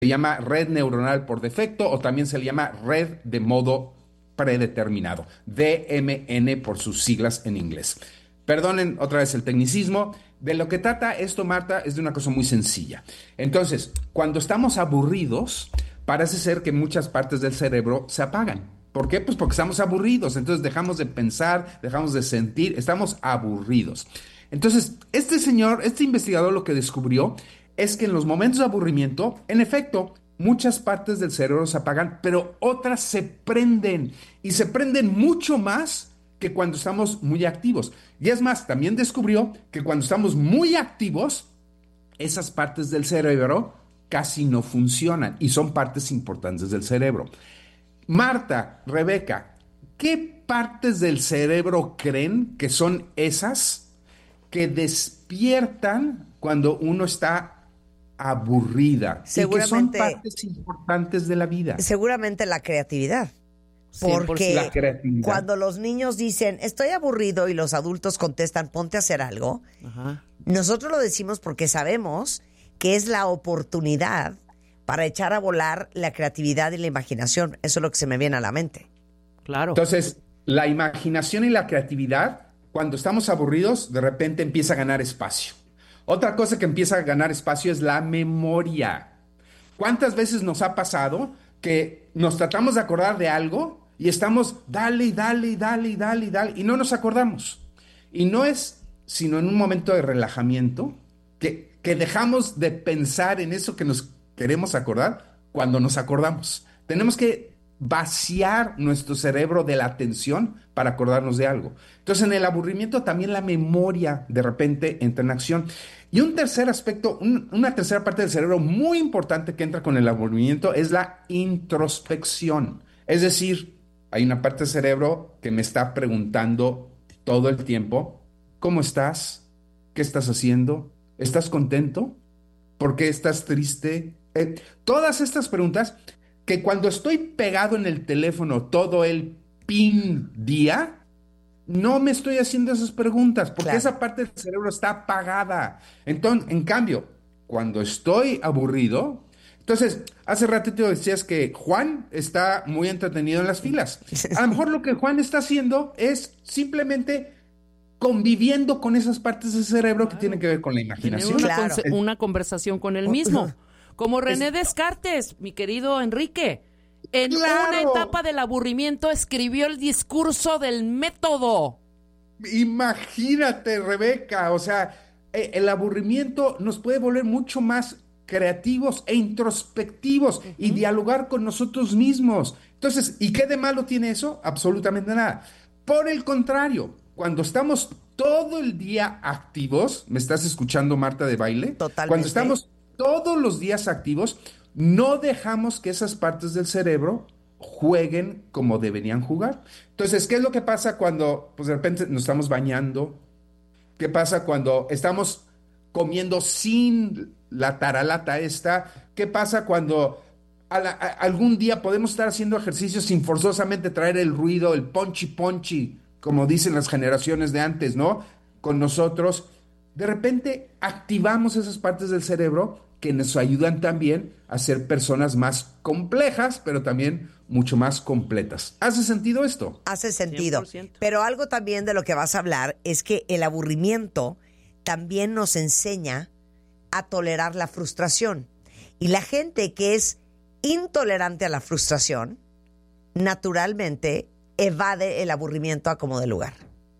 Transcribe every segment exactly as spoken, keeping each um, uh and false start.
llama red neuronal por defecto o también se le llama red de modo predeterminado, D M N por sus siglas en inglés. Perdonen otra vez el tecnicismo. De lo que trata esto, Marta, es de una cosa muy sencilla. Entonces, cuando estamos aburridos, parece ser que muchas partes del cerebro se apagan. ¿Por qué? Pues porque estamos aburridos. Entonces dejamos de pensar, dejamos de sentir, estamos aburridos. Entonces, este señor, este investigador lo que descubrió es que en los momentos de aburrimiento, en efecto, muchas partes del cerebro se apagan, pero otras se prenden y se prenden mucho más que cuando estamos muy activos. Y es más, también descubrió que cuando estamos muy activos, esas partes del cerebro casi no funcionan y son partes importantes del cerebro. Marta, Rebeca, ¿qué partes del cerebro creen que son esas que despiertan cuando uno está aburrida y que son Seguramente, partes importantes de la vida? seguramente la creatividad. cien por ciento. La Porque creatividad. cuando los niños dicen, estoy aburrido, y los adultos contestan, ponte a hacer algo, Ajá. nosotros lo decimos porque sabemos que es la oportunidad para echar a volar la creatividad y la imaginación. Eso es lo que se me viene a la mente. Claro. Entonces, la imaginación y la creatividad, cuando estamos aburridos, de repente empieza a ganar espacio. Otra cosa que empieza a ganar espacio es la memoria. ¿Cuántas veces nos ha pasado que nos tratamos de acordar de algo y estamos dale y dale y dale y dale y dale y no nos acordamos? Y no es sino en un momento de relajamiento que, que dejamos de pensar en eso que nos queremos acordar cuando nos acordamos. Tenemos que vaciar nuestro cerebro de la atención para acordarnos de algo. Entonces, en el aburrimiento también la memoria de repente entra en acción. Y un tercer aspecto, un- una tercera parte del cerebro muy importante que entra con el aburrimiento es la introspección. Es decir, hay una parte del cerebro que me está preguntando todo el tiempo, ¿cómo estás? ¿Qué estás haciendo? ¿Estás contento? ¿Por qué estás triste? Eh, todas estas preguntas que cuando estoy pegado en el teléfono todo el pin día, no me estoy haciendo esas preguntas porque Claro. esa parte del cerebro está apagada. Entonces, en cambio, cuando estoy aburrido, entonces, hace ratito decías que Juan está muy entretenido en las filas. A lo mejor lo que Juan está haciendo es simplemente conviviendo con esas partes del cerebro que tienen que ver con la Tener imaginación. una, Claro. conse- una conversación con él mismo. Como René Descartes, mi querido Enrique. En ¡Claro! una etapa del aburrimiento escribió el discurso del método. Imagínate, Rebeca, o sea, eh, el aburrimiento nos puede volver mucho más creativos e introspectivos y dialogar con nosotros mismos. Entonces, ¿y qué de malo tiene eso? Absolutamente nada. Por el contrario, cuando estamos todo el día activos, ¿me estás escuchando, Marta de Baile? Totalmente. Cuando estamos todos los días activos, no dejamos que esas partes del cerebro jueguen como deberían jugar. Entonces, ¿qué es lo que pasa cuando pues, de repente nos estamos bañando? ¿Qué pasa cuando estamos comiendo sin la taralata esta? ¿Qué pasa cuando a la- a- algún día podemos estar haciendo ejercicio sin forzosamente traer el ruido, el ponchi ponchi, como dicen las generaciones de antes, ¿no? Con nosotros. De repente activamos esas partes del cerebro que nos ayudan también a ser personas más complejas, pero también mucho más completas. ¿Hace sentido esto? Hace sentido. cien por ciento. Pero algo también de lo que vas a hablar es que el aburrimiento también nos enseña a tolerar la frustración. Y la gente que es intolerante a la frustración, naturalmente evade el aburrimiento a como de lugar.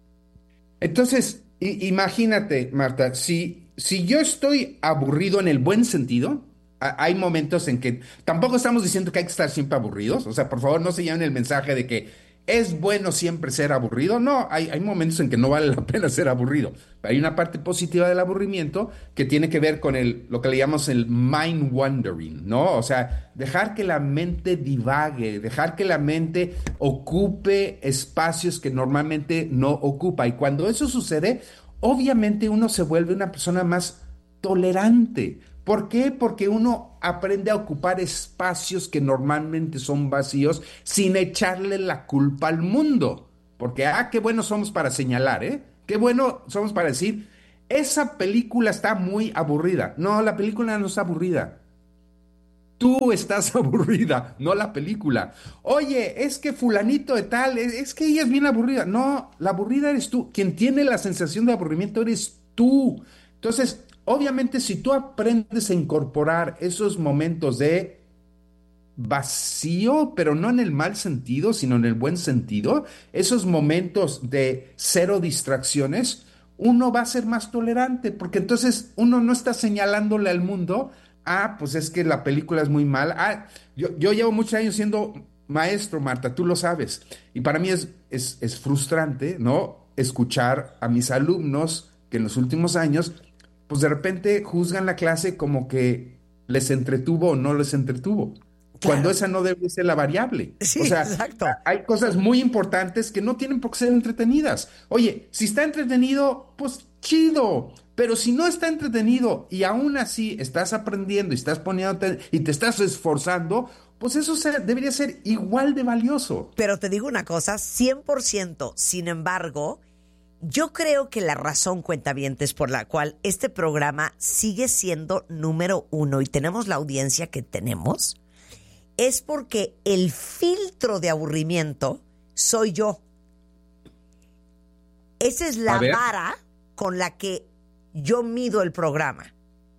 Entonces, i- imagínate, Marta, si, si yo estoy aburrido en el buen sentido, a- hay momentos en que tampoco estamos diciendo que hay que estar siempre aburridos, o sea, por favor no se lleven el mensaje de que es bueno siempre ser aburrido, no, hay, hay momentos en que no vale la pena ser aburrido, pero hay una parte positiva del aburrimiento que tiene que ver con el, lo que le llamamos el mind wandering, ¿no? O sea, dejar que la mente divague, dejar que la mente ocupe espacios que normalmente no ocupa. Y cuando eso sucede, obviamente uno se vuelve una persona más tolerante. ¿Por qué? Porque uno aprende a ocupar espacios que normalmente son vacíos sin echarle la culpa al mundo. Porque, ah, qué bueno somos para señalar, ¿eh? Qué bueno somos para decir, esa película está muy aburrida. No, la película no está aburrida. Tú estás aburrida, no la película. Oye, es que fulanito de tal, es, es que ella es bien aburrida. No, la aburrida eres tú. Quien tiene la sensación de aburrimiento eres tú. Entonces, obviamente, si tú aprendes a incorporar esos momentos de vacío, pero no en el mal sentido, sino en el buen sentido, esos momentos de cero distracciones, uno va a ser más tolerante, porque entonces uno no está señalándole al mundo, ah, pues es que la película es muy mala. Ah, yo, yo llevo muchos años siendo maestro, Marta, tú lo sabes, y para mí es, es, es frustrante, ¿no? Escuchar a mis alumnos que en los últimos años, pues de repente juzgan la clase como que les entretuvo o no les entretuvo. Claro. Cuando esa no debe ser la variable. Sí, o sea, exacto. hay cosas muy importantes que no tienen por qué ser entretenidas. Oye, si está entretenido, pues chido. Pero si no está entretenido y aún así estás aprendiendo y estás poniéndote y te estás esforzando, pues eso se, debería ser igual de valioso. Pero te digo una cosa, cien por ciento. Sin embargo, yo creo que la razón, cuentavientes, por la cual este programa sigue siendo número uno y tenemos la audiencia que tenemos, es porque el filtro de aburrimiento soy yo. Esa es la vara con la que yo mido el programa.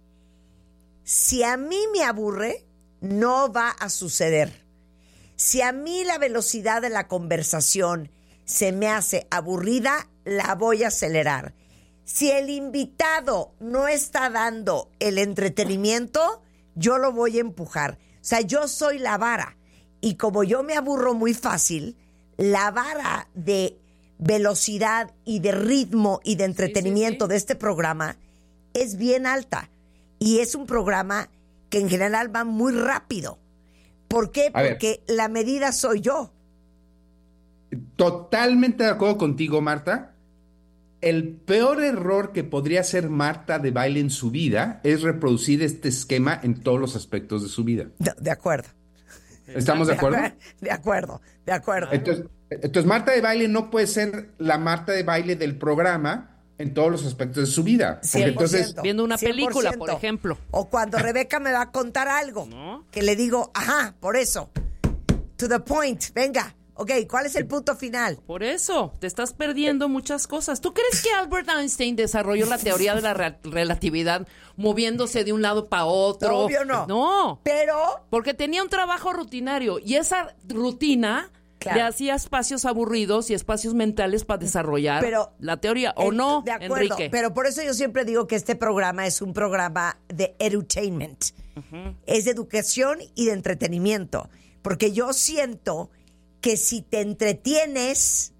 Si a mí me aburre, no va a suceder. Si a mí la velocidad de la conversación se me hace aburrida, la voy a acelerar. Si el invitado no está dando el entretenimiento, yo lo voy a empujar. O sea, yo soy la vara. Y como yo me aburro muy fácil, la vara de velocidad y de ritmo y de entretenimiento sí, sí, sí. de este programa es bien alta. Y es un programa que en general va muy rápido. ¿Por qué? A Porque ver. la medida soy yo. Totalmente de acuerdo contigo, Marta. El peor error que podría hacer Marta de Baile en su vida es reproducir este esquema en todos los aspectos de su vida. De, de acuerdo. ¿Estamos de acuerdo? De acuerdo, de acuerdo. Entonces, entonces, Marta de Baile no puede ser la Marta de Baile del programa en todos los aspectos de su vida. Porque entonces, viendo una cien por ciento. película, por ejemplo. O cuando Rebeca me va a contar algo, ¿no? Que le digo, ajá, por eso. To the point, venga. Ok, ¿cuál es el punto final? Por eso, te estás perdiendo muchas cosas. ¿Tú crees que Albert Einstein desarrolló la teoría de la re- relatividad moviéndose de un lado para otro? Obvio no. No. Pero... Porque tenía un trabajo rutinario y esa rutina claro. le hacía espacios aburridos y espacios mentales para desarrollar pero, la teoría. ¿O el, no, de acuerdo, Enrique? Pero por eso yo siempre digo que este programa es un programa de edutainment. Uh-huh. Es de educación y de entretenimiento. Porque yo siento... que si te entretienes,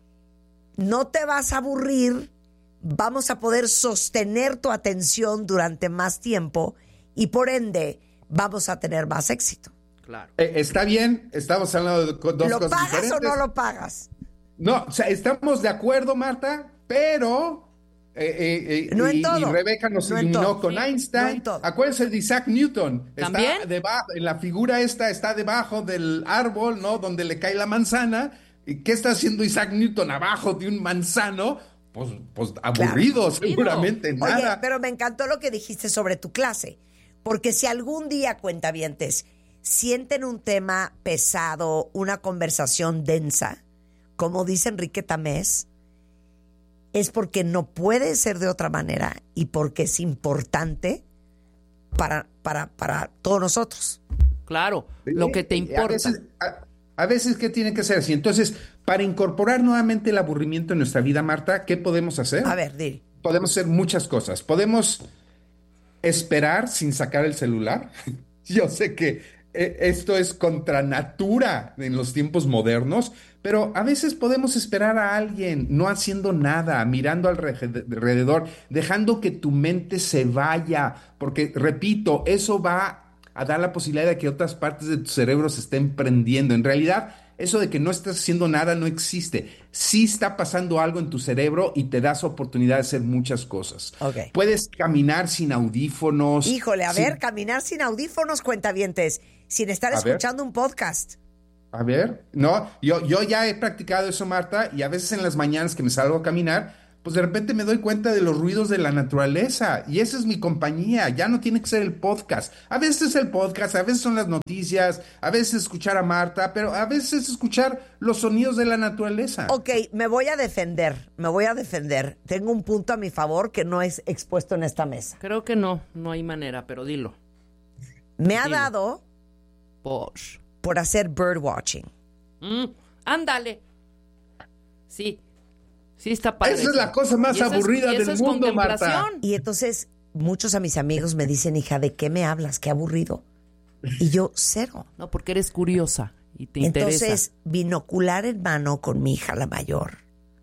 no te vas a aburrir, vamos a poder sostener tu atención durante más tiempo y por ende vamos a tener más éxito. Claro. Eh, está bien, estamos hablando de dos ¿Lo cosas pagas diferentes. o no lo pagas? No, o sea, estamos de acuerdo, Marta, pero... Eh, eh, no y, en todo. y Rebeca nos no iluminó con sí, Einstein. No Acuérdense de Isaac Newton. ¿También? Está debajo, en la figura esta está debajo del árbol, ¿no? Donde le cae la manzana. ¿Y qué está haciendo Isaac Newton abajo de un manzano? Pues, pues aburrido, claro, seguramente, Oye, nada. Pero me encantó lo que dijiste sobre tu clase. Porque si algún día, cuentavientes, sienten un tema pesado, una conversación densa, como dice Enrique Tamés, es porque no puede ser de otra manera y porque es importante para, para, para todos nosotros. Claro, lo que te importa. A veces, a, a veces, ¿qué tiene que ser así? Entonces, para incorporar nuevamente el aburrimiento en nuestra vida, Marta, ¿qué podemos hacer? A ver, di. Podemos hacer muchas cosas. Podemos esperar sin sacar el celular. Yo sé que eh, esto es contra natura en los tiempos modernos, pero a veces podemos esperar a alguien no haciendo nada, mirando alrededor, dejando que tu mente se vaya, porque, repito, eso va a dar la posibilidad de que otras partes de tu cerebro se estén prendiendo. En realidad, eso de que no estás haciendo nada no existe. Sí está pasando algo en tu cerebro y te das oportunidad de hacer muchas cosas. Okay. Puedes caminar sin audífonos. Híjole, a sin... ver, caminar sin audífonos, cuentavientes, sin estar a escuchando ver. un podcast. A ver, no, yo, yo ya he practicado eso, Marta, y a veces en las mañanas que me salgo a caminar, pues de repente me doy cuenta de los ruidos de la naturaleza y esa es mi compañía, ya no tiene que ser el podcast. A veces es el podcast, a veces son las noticias, a veces escuchar a Marta, pero a veces es escuchar los sonidos de la naturaleza. Ok, me voy a defender, me voy a defender. Tengo un punto a mi favor que no es expuesto en esta mesa. Creo que no, no hay manera, pero dilo. Me ha dado Posh. por hacer birdwatching. Mm, ándale. Sí. Sí, está padre. Esa es la cosa más aburrida es, del mundo, Marta. Y entonces, muchos a mis amigos me dicen, hija, ¿de qué me hablas? Qué aburrido. Y yo, cero. No, porque eres curiosa y te entonces, interesa. Entonces, binocular en mano con mi hija, la mayor,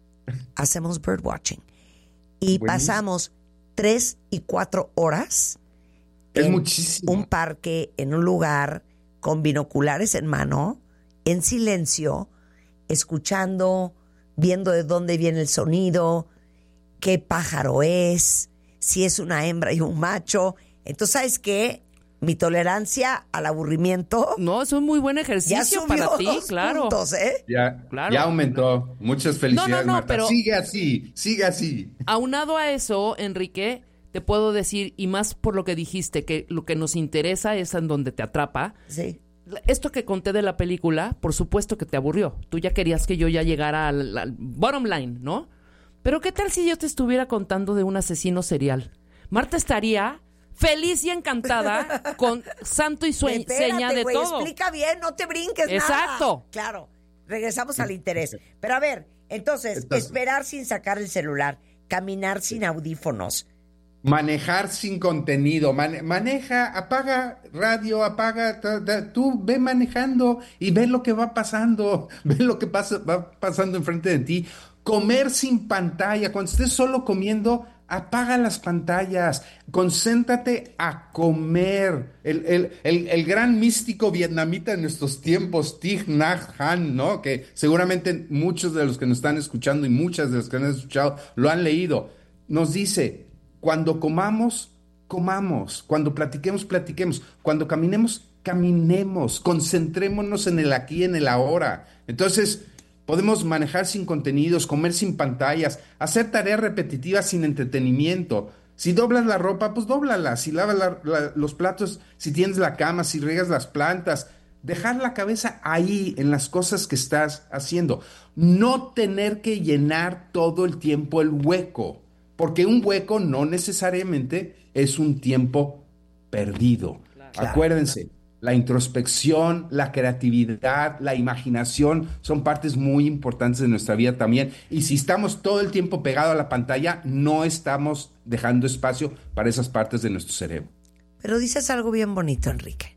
hacemos birdwatching. Y Buenísimo. Pasamos tres y cuatro horas es en muchísimo. Un parque, en un lugar, con binoculares en mano, en silencio, escuchando, viendo de dónde viene el sonido, qué pájaro es, si es una hembra y un macho. Entonces, ¿sabes qué? Mi tolerancia al aburrimiento... No, es un muy buen ejercicio para ti, claro. Puntos, ¿eh? Ya, claro. Ya aumentó. Muchas felicidades, no, no, no, Marta. Pero sigue así, sigue así. Aunado a eso, Enrique, te puedo decir, y más por lo que dijiste, que lo que nos interesa es en donde te atrapa. Sí. Esto que conté de la película, por supuesto que te aburrió. Tú ya querías que yo ya llegara al, al bottom line, ¿no? Pero ¿qué tal si yo te estuviera contando de un asesino serial? Marta estaría feliz y encantada con santo y sue- Espérate, seña de wey, todo. Explica bien, no te brinques nada. Exacto. Claro, regresamos al interés. Pero a ver, entonces, entonces, esperar sin sacar el celular, caminar sin audífonos, manejar sin contenido, man, maneja, apaga radio, apaga, ta, ta, tú ve manejando y ve lo que va pasando, ve lo que pasa, va pasando enfrente de ti. Comer sin pantalla, cuando estés solo comiendo, apaga las pantallas, concéntrate a comer. El, el, el, el gran místico vietnamita de nuestros tiempos, Thich Nhat Hanh, ¿no? Que seguramente muchos de los que nos están escuchando y muchas de los que han escuchado lo han leído, nos dice: cuando comamos, comamos. Cuando platiquemos, platiquemos. Cuando caminemos, caminemos. Concentrémonos en el aquí, en el ahora. Entonces, podemos manejar sin contenidos, comer sin pantallas, hacer tareas repetitivas sin entretenimiento. Si doblas la ropa, pues dóblala. Si lavas la, la, los platos, si tienes la cama, si riegas las plantas. Dejar la cabeza ahí, en las cosas que estás haciendo. No tener que llenar todo el tiempo el hueco. Porque un hueco no necesariamente es un tiempo perdido. Claro. Acuérdense, la introspección, la creatividad, la imaginación son partes muy importantes de nuestra vida también. Y si estamos todo el tiempo pegados a la pantalla, no estamos dejando espacio para esas partes de nuestro cerebro. Pero dices algo bien bonito, Enrique.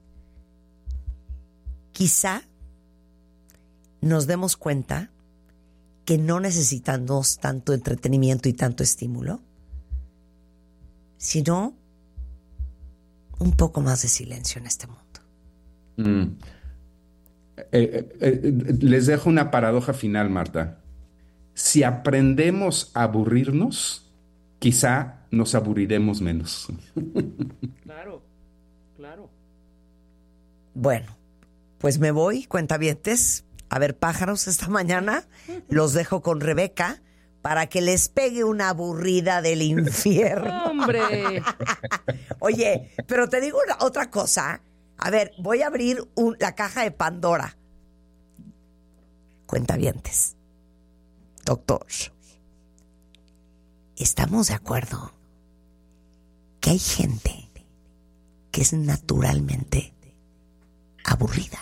Quizá nos demos cuenta que no necesitamos tanto entretenimiento y tanto estímulo, sino un poco más de silencio en este mundo. Mm. Eh, eh, eh, les dejo una paradoja final, Marta. Si aprendemos a aburrirnos, quizá nos aburriremos menos. Claro, claro. Bueno, pues me voy, cuentavientes, a ver pájaros esta mañana. Los dejo con Rebeca para que les pegue una aburrida del infierno. ¡Hombre! Oye, pero te digo una, otra cosa. A ver, voy a abrir un, la caja de Pandora. Cuentavientes. Doctor, ¿estamos de acuerdo que hay gente que es naturalmente aburrida?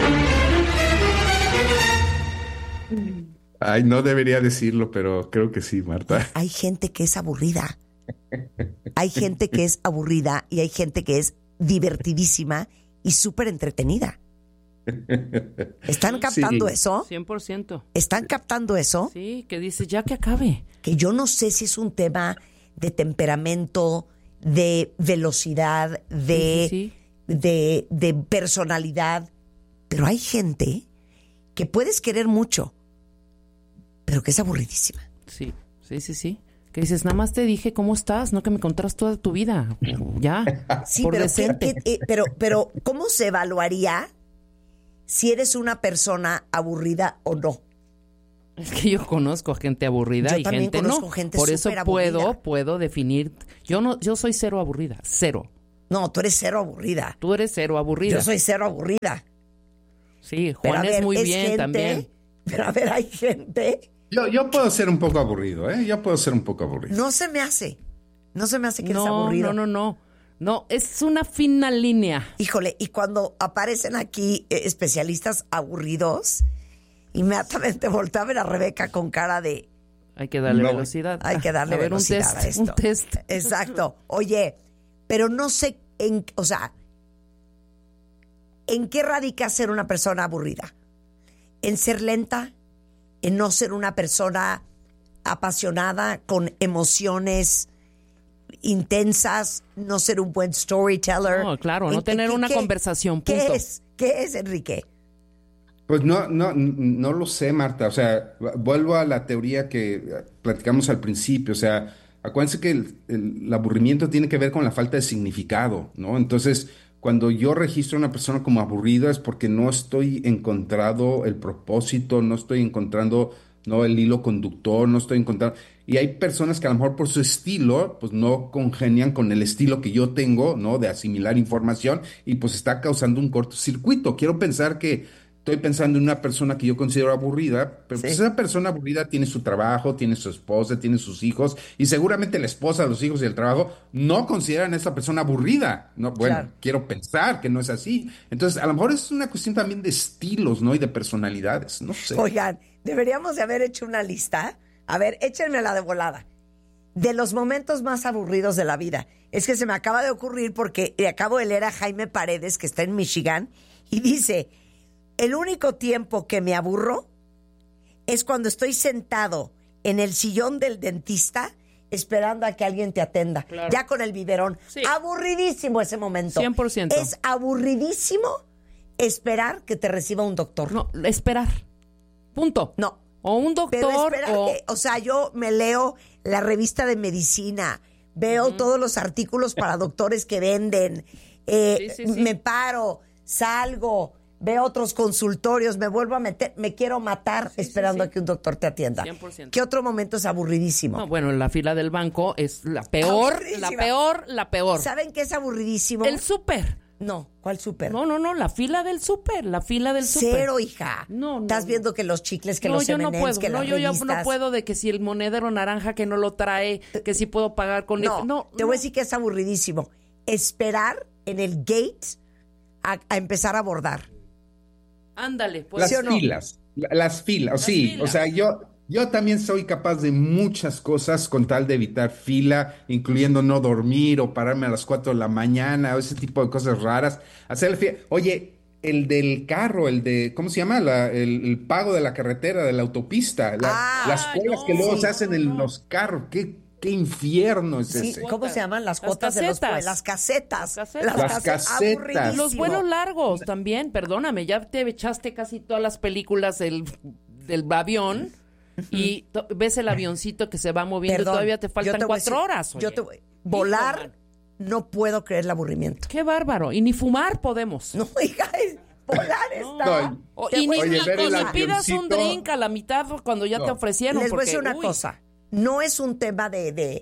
Ay, no debería decirlo, pero creo que sí, Marta. Hay gente que es aburrida. Hay gente que es aburrida y hay gente que es divertidísima y súper entretenida. ¿Están captando sí. eso? cien por ciento. ¿Están captando eso? Sí, que dice ya que acabe. Que yo no sé si es un tema de temperamento, de velocidad, de, sí, sí, sí. de, de personalidad, pero hay gente que puedes querer mucho, pero que es aburridísima. Sí, sí, sí, sí. Que dices, nada más te dije cómo estás, no que me contaras toda tu vida. Ya, sí, por pero, decente. ¿qué, qué, eh, pero, pero ¿cómo se evaluaría si eres una persona aburrida o no? Es que yo conozco gente aburrida Yo y también gente conozco no. gente Por eso súper puedo, aburrida. puedo definir. Yo no, yo soy cero aburrida, cero. No, tú eres cero aburrida. Tú eres cero aburrida. Yo soy cero aburrida. Sí, Pero Juan a ver, es muy es bien gente- también. Pero a ver, hay gente... Yo, yo puedo ser un poco aburrido, ¿eh? Yo puedo ser un poco aburrido. No se me hace. No se me hace que eres No, aburrido. no, no, no. No, es una fina línea. Híjole, y cuando aparecen aquí eh, especialistas aburridos, inmediatamente voltea a ver a Rebeca con cara de Hay que darle No. velocidad. hay que darle a ver, velocidad un a test, esto. un test. Exacto. Oye, pero no sé en, o sea, ¿en qué radica ser una persona aburrida? ¿En ser lenta? ¿En no ser una persona apasionada, con emociones intensas, no ser un buen storyteller? No, claro, ¿En no qué- tener qué- una qué- conversación, ¿Qué punto. es? ¿Qué es, Enrique? Pues no, no, no lo sé, Marta. O sea, vuelvo a la teoría que platicamos al principio. O sea, acuérdense que el, el- el aburrimiento tiene que ver con la falta de significado, ¿no? Entonces, cuando yo registro a una persona como aburrida es porque no estoy encontrando el propósito, no estoy encontrando, ¿no?, el hilo conductor, no estoy encontrando... Y hay personas que a lo mejor por su estilo, pues no congenian con el estilo que yo tengo, ¿no?, de asimilar información y pues está causando un cortocircuito. Quiero pensar que estoy pensando en una persona que yo considero aburrida, pero pues Sí. esa persona aburrida tiene su trabajo, tiene su esposa, tiene sus hijos, y seguramente la esposa, los hijos y el trabajo no consideran a esa persona aburrida. No, bueno, Claro. quiero pensar que no es así. Entonces, a lo mejor es una cuestión también de estilos, ¿no? Y de personalidades, no sé. Oigan, deberíamos de haber hecho una lista. A ver, échenmela de volada. De los momentos más aburridos de la vida. Es que se me acaba de ocurrir porque le acabo de leer a Jaime Paredes, que está en Michigan, y dice, el único tiempo que me aburro es cuando estoy sentado en el sillón del dentista esperando a que alguien te atenda. Claro. Ya con el biberón. Sí. Aburridísimo ese momento. cien por ciento. Es aburridísimo esperar que te reciba un doctor. No, esperar. Punto. No. O un Pero doctor espera o... que, o sea, yo me leo la revista de medicina, veo todos los artículos para doctores que venden, eh, Sí, sí, sí. me paro, salgo, veo otros consultorios, me vuelvo a meter, me quiero matar Sí, sí, esperando sí. a que un doctor te atienda. cien por ciento. ¿Qué otro momento es aburridísimo? No, bueno, la fila del banco es la peor, Aburridísima. la peor, la peor. ¿Saben qué es aburridísimo? El súper. No, ¿cuál súper? No, no, no, la fila del súper, la fila del súper. Cero, hija. No, no, Estás no. viendo que los chicles, que no, los yo M no and M's, puedo, que no, las yo ya no revistas. puedo de que si el monedero naranja que no lo trae, que si puedo pagar con... No, no te voy a decir que es aburridísimo. Esperar en el gate a, a empezar a bordar. Ándale, pues. Las ¿sí o no? filas, la- las filas, sí, filas. o sea, yo, yo también soy capaz de muchas cosas con tal de evitar fila, incluyendo no dormir o pararme a las cuatro de la mañana o ese tipo de cosas raras. Hacer el fila. Oye, el del carro, el de, ¿cómo se llama? La- el, el pago de la carretera, de la autopista, la- Ah, las colas no, que luego sí. se hacen en no. los carros, qué, qué infierno es Sí, ese. ¿cómo se llaman? Las Las cuotas de los casetas. Las casetas. Las casetas. Las case- casetas. aburridísimo. Los vuelos largos también, perdóname, ya te echaste casi todas las películas del, del avión y to- ves el avioncito que se va moviendo Perdón, y todavía te yo faltan voy a cuatro decir- horas. Yo oye. te voy- volar, Hijo, man. no puedo creer el aburrimiento. Qué bárbaro. Y ni fumar podemos. No, hija, es- volar está... No, O- Te y voy ni, a Oye, decir ver una el ni cosa. pidas un avioncito. drink a la mitad cuando ya No. te ofrecieron. Les voy a porque, decir una uy. cosa. No es un tema de, de,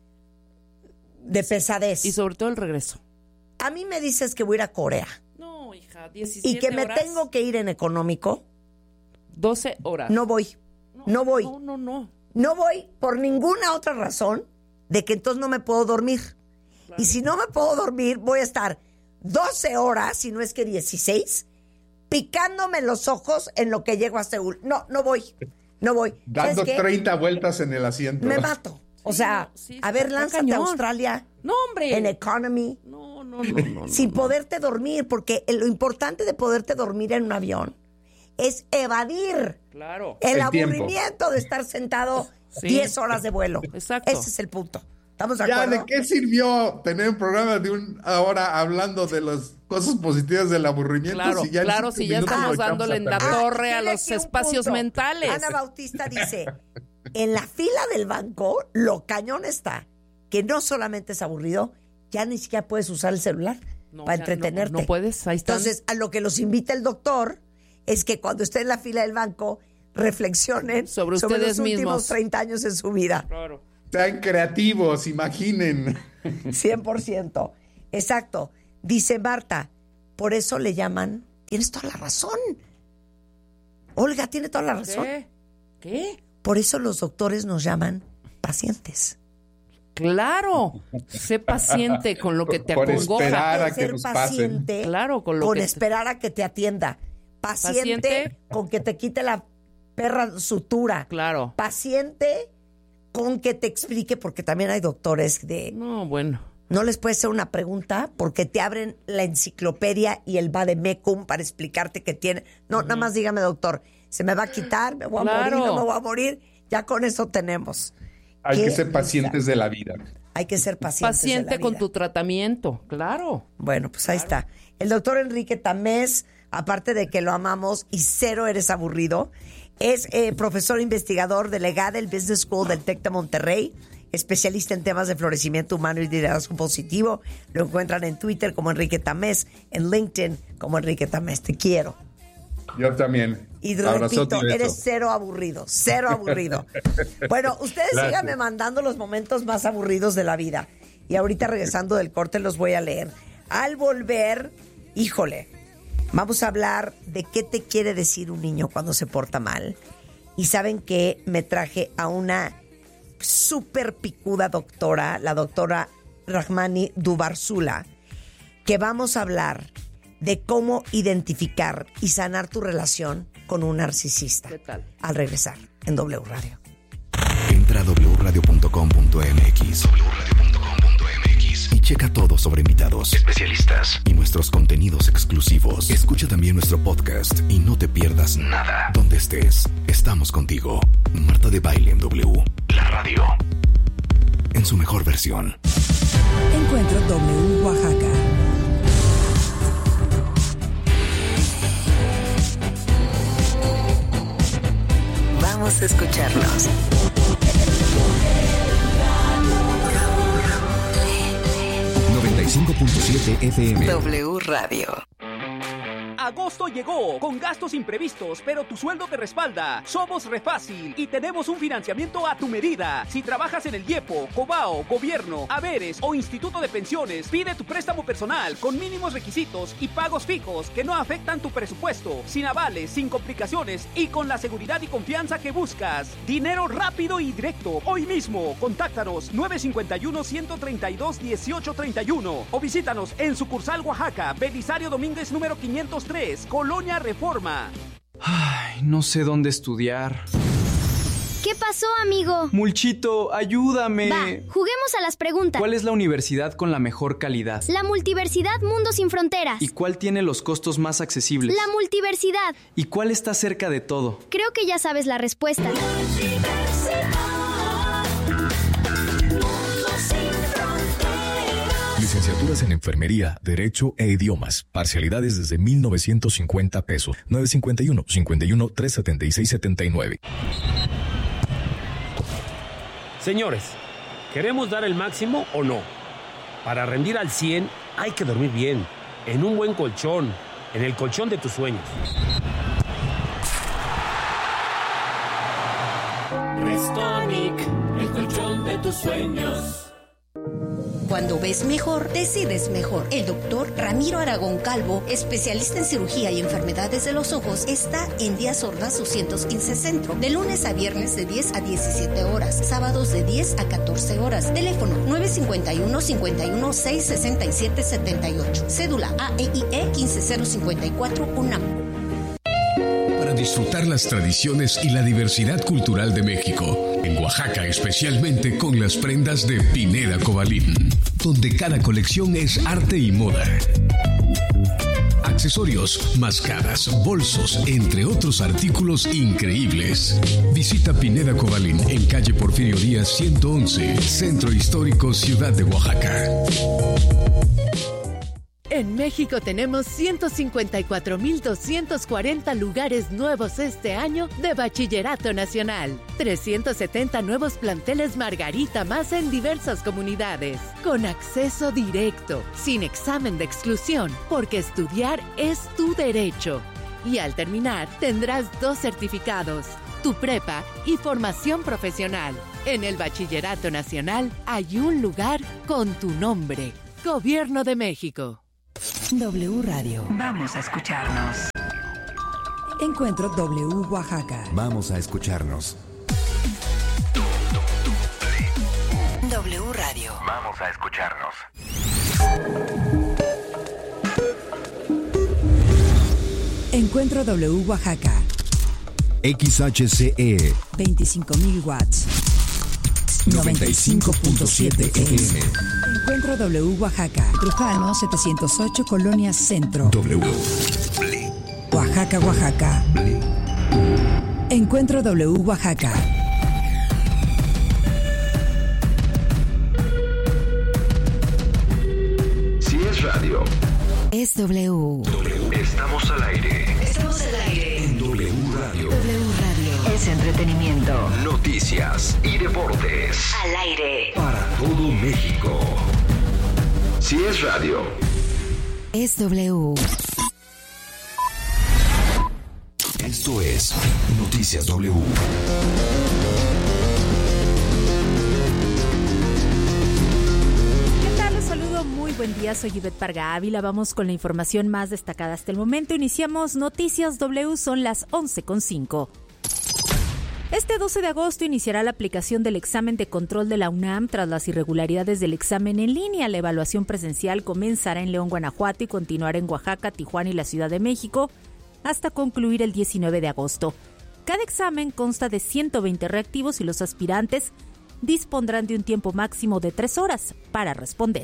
de pesadez. Y sobre todo el regreso. A mí me dices que voy a ir a Corea No, hija, diecisiete y que me horas, tengo que ir en económico, doce horas. no voy. No voy. No, no, no. No voy por ninguna otra razón de que entonces no me puedo dormir. Y si no me puedo dormir, voy a estar doce horas, si no es que dieciséis, picándome los ojos en lo que llego a Seúl. No, no voy. No voy. ¿Sabes Dando qué? treinta vueltas en el asiento. Me mato. O Sí, sea, no, sí, a ver, está lánzate a cañón. Australia No, hombre. en economy No, no, no, no, no, sin no. poderte dormir, porque lo importante de poderte dormir en un avión es evadir Claro. el, El tiempo. aburrimiento de estar sentado Sí. diez horas de vuelo. Exacto. Ese es el punto. ¿Estamos de Ya, acuerdo? ¿de qué sirvió tener un programa de una hora hablando de las cosas positivas del aburrimiento? Claro, si ya en claro, cinco si ya minutos estamos lo echamos dándole a en la perder? torre a tiene los aquí un espacios punto. mentales. Ana Bautista dice, en la fila del banco, lo cañón está, que no solamente es aburrido, ya ni siquiera puedes usar el celular No, para o sea, no- entretenerte. no puedes, ahí están. Entonces, a lo que los invita el doctor es que cuando esté en la fila del banco, reflexionen sobre, sobre ustedes los últimos mismos. treinta años de su vida. Claro. Sean creativos, imaginen. cien por ciento. Exacto. Dice Marta, por eso le llaman, tienes toda la razón. Olga tiene toda la razón. ¿Qué? ¿Qué? Por eso los doctores nos llaman pacientes. Claro, sé paciente con lo que te Por acongoja. esperar a De que ser nos paciente, pasen. Claro, con lo con que te- esperar a que te atienda. Paciente, Paciente. con que te quite la perra sutura. Claro. Paciente con que te explique, porque también hay doctores de... No, bueno. No les puedes hacer una pregunta porque te abren la enciclopedia y el vademecum para explicarte que tiene... No, nada más dígame, doctor, se me va a quitar, me voy a Claro. morir, no me voy a morir. Ya con eso tenemos. Hay ¿Qué? que ser pacientes de la vida. Hay que ser pacientes de Paciente la con vida. tu tratamiento, claro. Bueno, pues ahí está. El doctor Enrique Tamés, aparte de que lo amamos y cero eres aburrido, es eh, profesor investigador delegado del Business School del TEC de Monterrey, especialista en temas de florecimiento humano y liderazgo positivo. Lo encuentran en Twitter como Enrique Tamés, en LinkedIn como Enrique Tamés. Te quiero. Yo también. Y Abrazote repito, y beso. eres cero aburrido, cero aburrido. Bueno, ustedes Gracias. síganme mandando los momentos más aburridos de la vida. Y ahorita regresando del corte los voy a leer. Al volver, híjole, vamos a hablar de qué te quiere decir un niño cuando se porta mal. Y saben que me traje a una súper picuda doctora, la doctora Rahmani Dubarsula, que vamos a hablar de cómo identificar y sanar tu relación con un narcisista. ¿Qué tal? Al regresar en W Radio. Entra a doble u radio punto com punto m x doble u radio punto com punto m x y checa todo sobre invitados, especialistas y nuestros contenidos exclusivos. Escucha también nuestro podcast y no te pierdas nada. Donde estés, estamos contigo. Marta de Baile en W, la radio, en su mejor versión. Encuentro W Oaxaca. Vamos a escucharnos. noventa y cinco punto siete F M. W Radio. Agosto llegó con gastos imprevistos, pero tu sueldo te respalda. Somos Refácil y tenemos un financiamiento a tu medida. Si trabajas en el IEPO, Cobao, Gobierno, Haberes o Instituto de Pensiones, pide tu préstamo personal con mínimos requisitos y pagos fijos que no afectan tu presupuesto, sin avales, sin complicaciones y con la seguridad y confianza que buscas. Dinero rápido y directo. Hoy mismo, contáctanos nueve cinco uno, uno tres dos, uno ocho tres uno o visítanos en sucursal Oaxaca, Belisario Domínguez número quinientos tres, Colonia Reforma. Ay, no sé dónde estudiar. ¿Qué pasó, amigo? Mulchito, ayúdame. Va, juguemos a las preguntas. ¿Cuál es la universidad con la mejor calidad? La Multiversidad Mundo Sin Fronteras. ¿Y cuál tiene los costos más accesibles? La Multiversidad. ¿Y cuál está cerca de todo? Creo que ya sabes la respuesta. Licenciaturas en Enfermería, Derecho e Idiomas. Parcialidades desde mil novecientos cincuenta pesos. nueve cinco uno, cinco uno, tres siete seis siete nueve. Señores, ¿queremos dar el máximo o no? Para rendir al cien hay que dormir bien, en un buen colchón, en el colchón de tus sueños. Restonic, el colchón de tus sueños. Cuando ves mejor, decides mejor. El doctor Ramiro Aragón Calvo, especialista en cirugía y enfermedades de los ojos, está en Díaz Ordaz doscientos quince Centro, de lunes a viernes de diez a diecisiete horas, sábados de diez a catorce horas. Teléfono nueve cinco uno, cinco uno seis, seis siete siete ocho. Cédula A E I E uno cinco cero cinco cuatro UNAM. Para disfrutar las tradiciones y la diversidad cultural de México. En Oaxaca, especialmente con las prendas de Pineda Cobalín, donde cada colección es arte y moda. Accesorios, mascadas, bolsos, entre otros artículos increíbles. Visita Pineda Cobalín en calle Porfirio Díaz ciento once, Centro Histórico, Ciudad de Oaxaca. En México tenemos ciento cincuenta y cuatro mil doscientos cuarenta lugares nuevos este año de Bachillerato Nacional. trescientos setenta nuevos planteles Margarita más en diversas comunidades. Con acceso directo, sin examen de exclusión, porque estudiar es tu derecho. Y al terminar, tendrás dos certificados. tu prepa y formación profesional. En el Bachillerato Nacional hay un lugar con tu nombre. Gobierno de México. W Radio. Vamos a escucharnos. Encuentro W Oaxaca. Vamos a escucharnos. W Radio. Vamos a escucharnos. Encuentro W Oaxaca. X H C E veinticinco mil watts. noventa y cinco punto siete F M. Encuentro W Oaxaca. Trujano setecientos ocho, Colonia Centro. W. Oaxaca, Oaxaca. Encuentro W Oaxaca. Si es radio, Es W. estamos al aire. Estamos al aire. En W Radio. W Radio. Es entretenimiento. Noticias y deportes. Al aire. Para todo México. Si es radio, Es W. esto es Noticias W. ¿Qué tal? Les saludo, muy buen día, soy Ivette Parga Ávila. Vamos con la información más destacada hasta el momento. Iniciamos Noticias W, son las once con cinco. Este doce de agosto iniciará la aplicación del examen de control de la UNAM tras las irregularidades del examen en línea. La evaluación presencial comenzará en León, Guanajuato y continuará en Oaxaca, Tijuana y la Ciudad de México hasta concluir el diecinueve de agosto. Cada examen consta de ciento veinte reactivos y los aspirantes dispondrán de un tiempo máximo de tres horas para responder.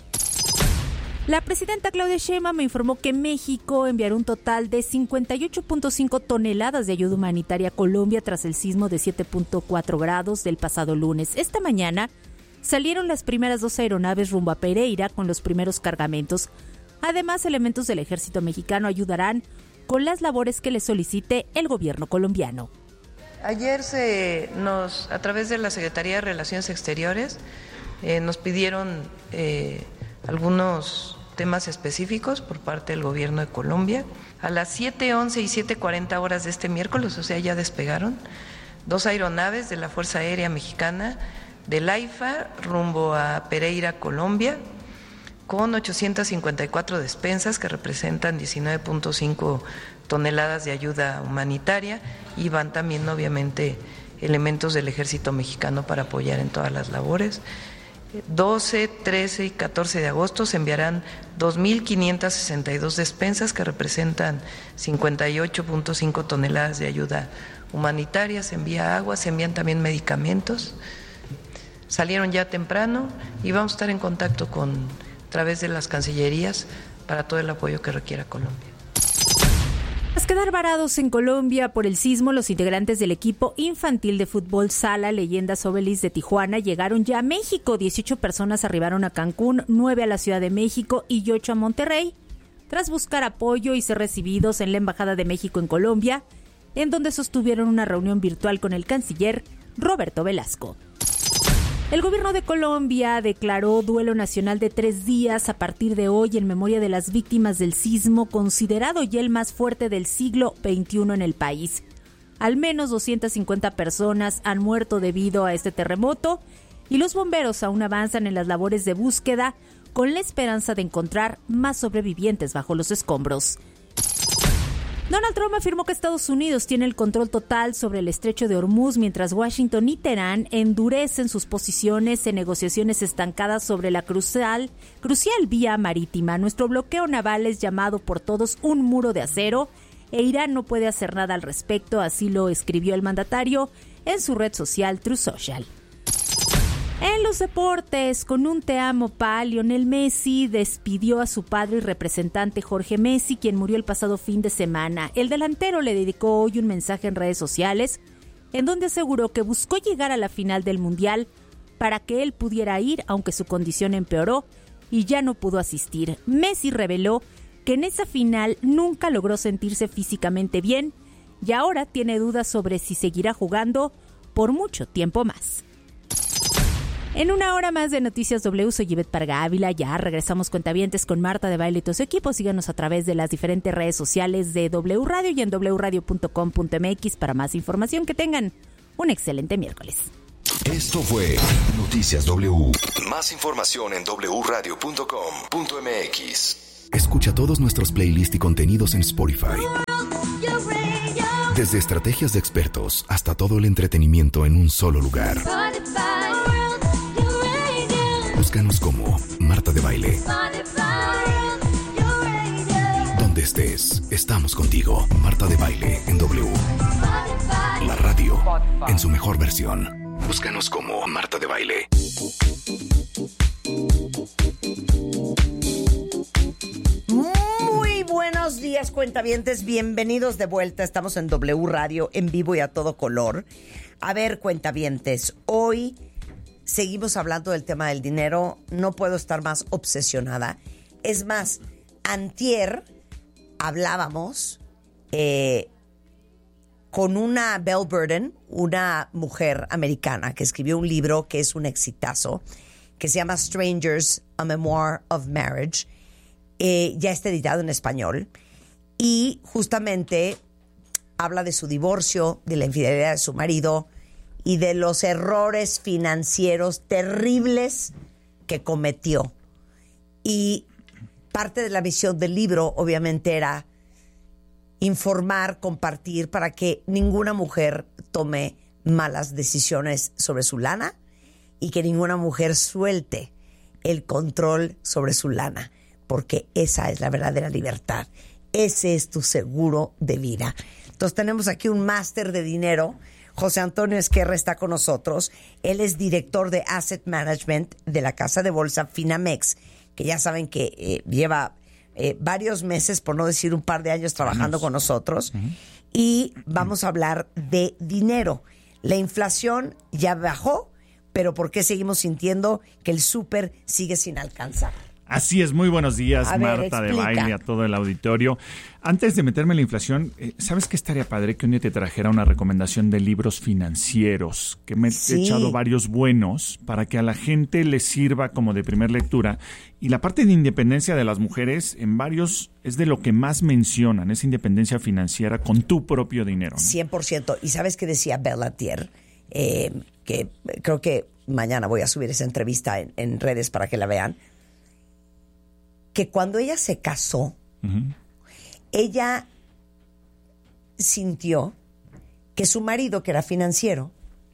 La presidenta Claudia Sheinbaum me informó que México enviará un total de cincuenta y ocho punto cinco toneladas de ayuda humanitaria a Colombia tras el sismo de siete punto cuatro grados del pasado lunes. Esta mañana salieron las primeras dos aeronaves rumbo a Pereira con los primeros cargamentos. Además, elementos del ejército mexicano ayudarán con las labores que le solicite el gobierno colombiano. Ayer se nos, a través de la Secretaría de Relaciones Exteriores, eh, nos pidieron eh, algunos temas específicos por parte del gobierno de Colombia. A las siete once y siete cuarenta horas de este miércoles, o sea, ya despegaron dos aeronaves de la Fuerza Aérea Mexicana del AIFA rumbo a Pereira, Colombia, con ochocientas cincuenta y cuatro despensas que representan diecinueve punto cinco toneladas de ayuda humanitaria, y van también obviamente elementos del ejército mexicano para apoyar en todas las labores. doce, trece y catorce de agosto se enviarán dos mil quinientas sesenta y dos despensas que representan cincuenta y ocho punto cinco toneladas de ayuda humanitaria. Se envía agua, se envían también medicamentos. Salieron ya temprano y vamos a estar en contacto con a través de las cancillerías para todo el apoyo que requiera Colombia. Tras quedar varados en Colombia por el sismo, los integrantes del equipo infantil de fútbol Sala Leyendas Obelis de Tijuana llegaron ya a México. dieciocho personas arribaron a Cancún, nueve a la Ciudad de México y ocho a Monterrey, tras buscar apoyo y ser recibidos en la Embajada de México en Colombia, en donde sostuvieron una reunión virtual con el canciller Roberto Velasco. El gobierno de Colombia declaró duelo nacional de tres días a partir de hoy en memoria de las víctimas del sismo, considerado ya el más fuerte del siglo veintiuno en el país. Al menos doscientas cincuenta personas han muerto debido a este terremoto y los bomberos aún avanzan en las labores de búsqueda con la esperanza de encontrar más sobrevivientes bajo los escombros. Donald Trump afirmó que Estados Unidos tiene el control total sobre el estrecho de Hormuz, mientras Washington y Teherán endurecen sus posiciones en negociaciones estancadas sobre la crucial, crucial vía marítima. Nuestro bloqueo naval es llamado por todos un muro de acero e Irán no puede hacer nada al respecto, así lo escribió el mandatario en su red social Truth Social. En los deportes, con un te amo pa, Lionel Messi despidió a su padre y representante Jorge Messi, quien murió el pasado fin de semana. El delantero le dedicó hoy un mensaje en redes sociales, en donde aseguró que buscó llegar a la final del Mundial para que él pudiera ir, aunque su condición empeoró y ya no pudo asistir. Messi reveló que en esa final nunca logró sentirse físicamente bien y ahora tiene dudas sobre si seguirá jugando por mucho tiempo más. En una hora más de Noticias W, soy Ivette Parga Ávila. Ya regresamos cuentavientes con Marta de Baile y todo su equipo. Síganos a través de las diferentes redes sociales de W Radio y en doble u radio punto com punto m x para más información. Que tengan un excelente miércoles. Esto fue Noticias W. Más información en doble u radio punto com punto m x. Escucha todos nuestros playlists y contenidos en Spotify. Desde estrategias de expertos hasta todo el entretenimiento en un solo lugar. Búscanos como Marta de Baile. Donde estés, estamos contigo. Marta de Baile en W. La radio en su mejor versión. Búscanos como Marta de Baile. Muy buenos días, cuentavientes. Bienvenidos de vuelta. Estamos en W Radio, en vivo y a todo color. A ver, cuentavientes, hoy seguimos hablando del tema del dinero. No puedo estar más obsesionada. Es más, antier hablábamos eh, con una Belle Burden, una mujer americana que escribió un libro que es un exitazo, que se llama Strangers, A Memoir of Marriage. Eh, ya está editado en español. Y justamente habla de su divorcio, de la infidelidad de su marido y de los errores financieros terribles que cometió. Y parte de la misión del libro, obviamente, era informar, compartir, para que ninguna mujer tome malas decisiones sobre su lana y que ninguna mujer suelte el control sobre su lana, porque esa es la verdadera libertad. Ese es tu seguro de vida. Entonces tenemos aquí un máster de dinero. José Antonio Esquerra está con nosotros. Él es director de Asset Management de la casa de bolsa Finamex, que ya saben que eh, lleva eh, varios meses, por no decir un par de años, trabajando con nosotros. Uh-huh. Y vamos a hablar de dinero. La inflación ya bajó, pero ¿por qué seguimos sintiendo que el súper sigue sin alcanzar? Así es, muy buenos días, a Marta ver, de Baile, a todo el auditorio. Antes de meterme en la inflación, eh, ¿sabes qué estaría padre? Que un día te trajera una recomendación de libros financieros, que me sí. he echado varios buenos para que a la gente les sirva como de primer lectura. Y la parte de independencia de las mujeres en varios es de lo que más mencionan, es independencia financiera con tu propio dinero, ¿no? cien por ciento. ¿Y sabes qué decía Bella Thier? Eh, que creo que mañana voy a subir esa entrevista en, en redes para que la vean. Que cuando ella se casó, uh-huh. ella sintió que su marido, que era financiero,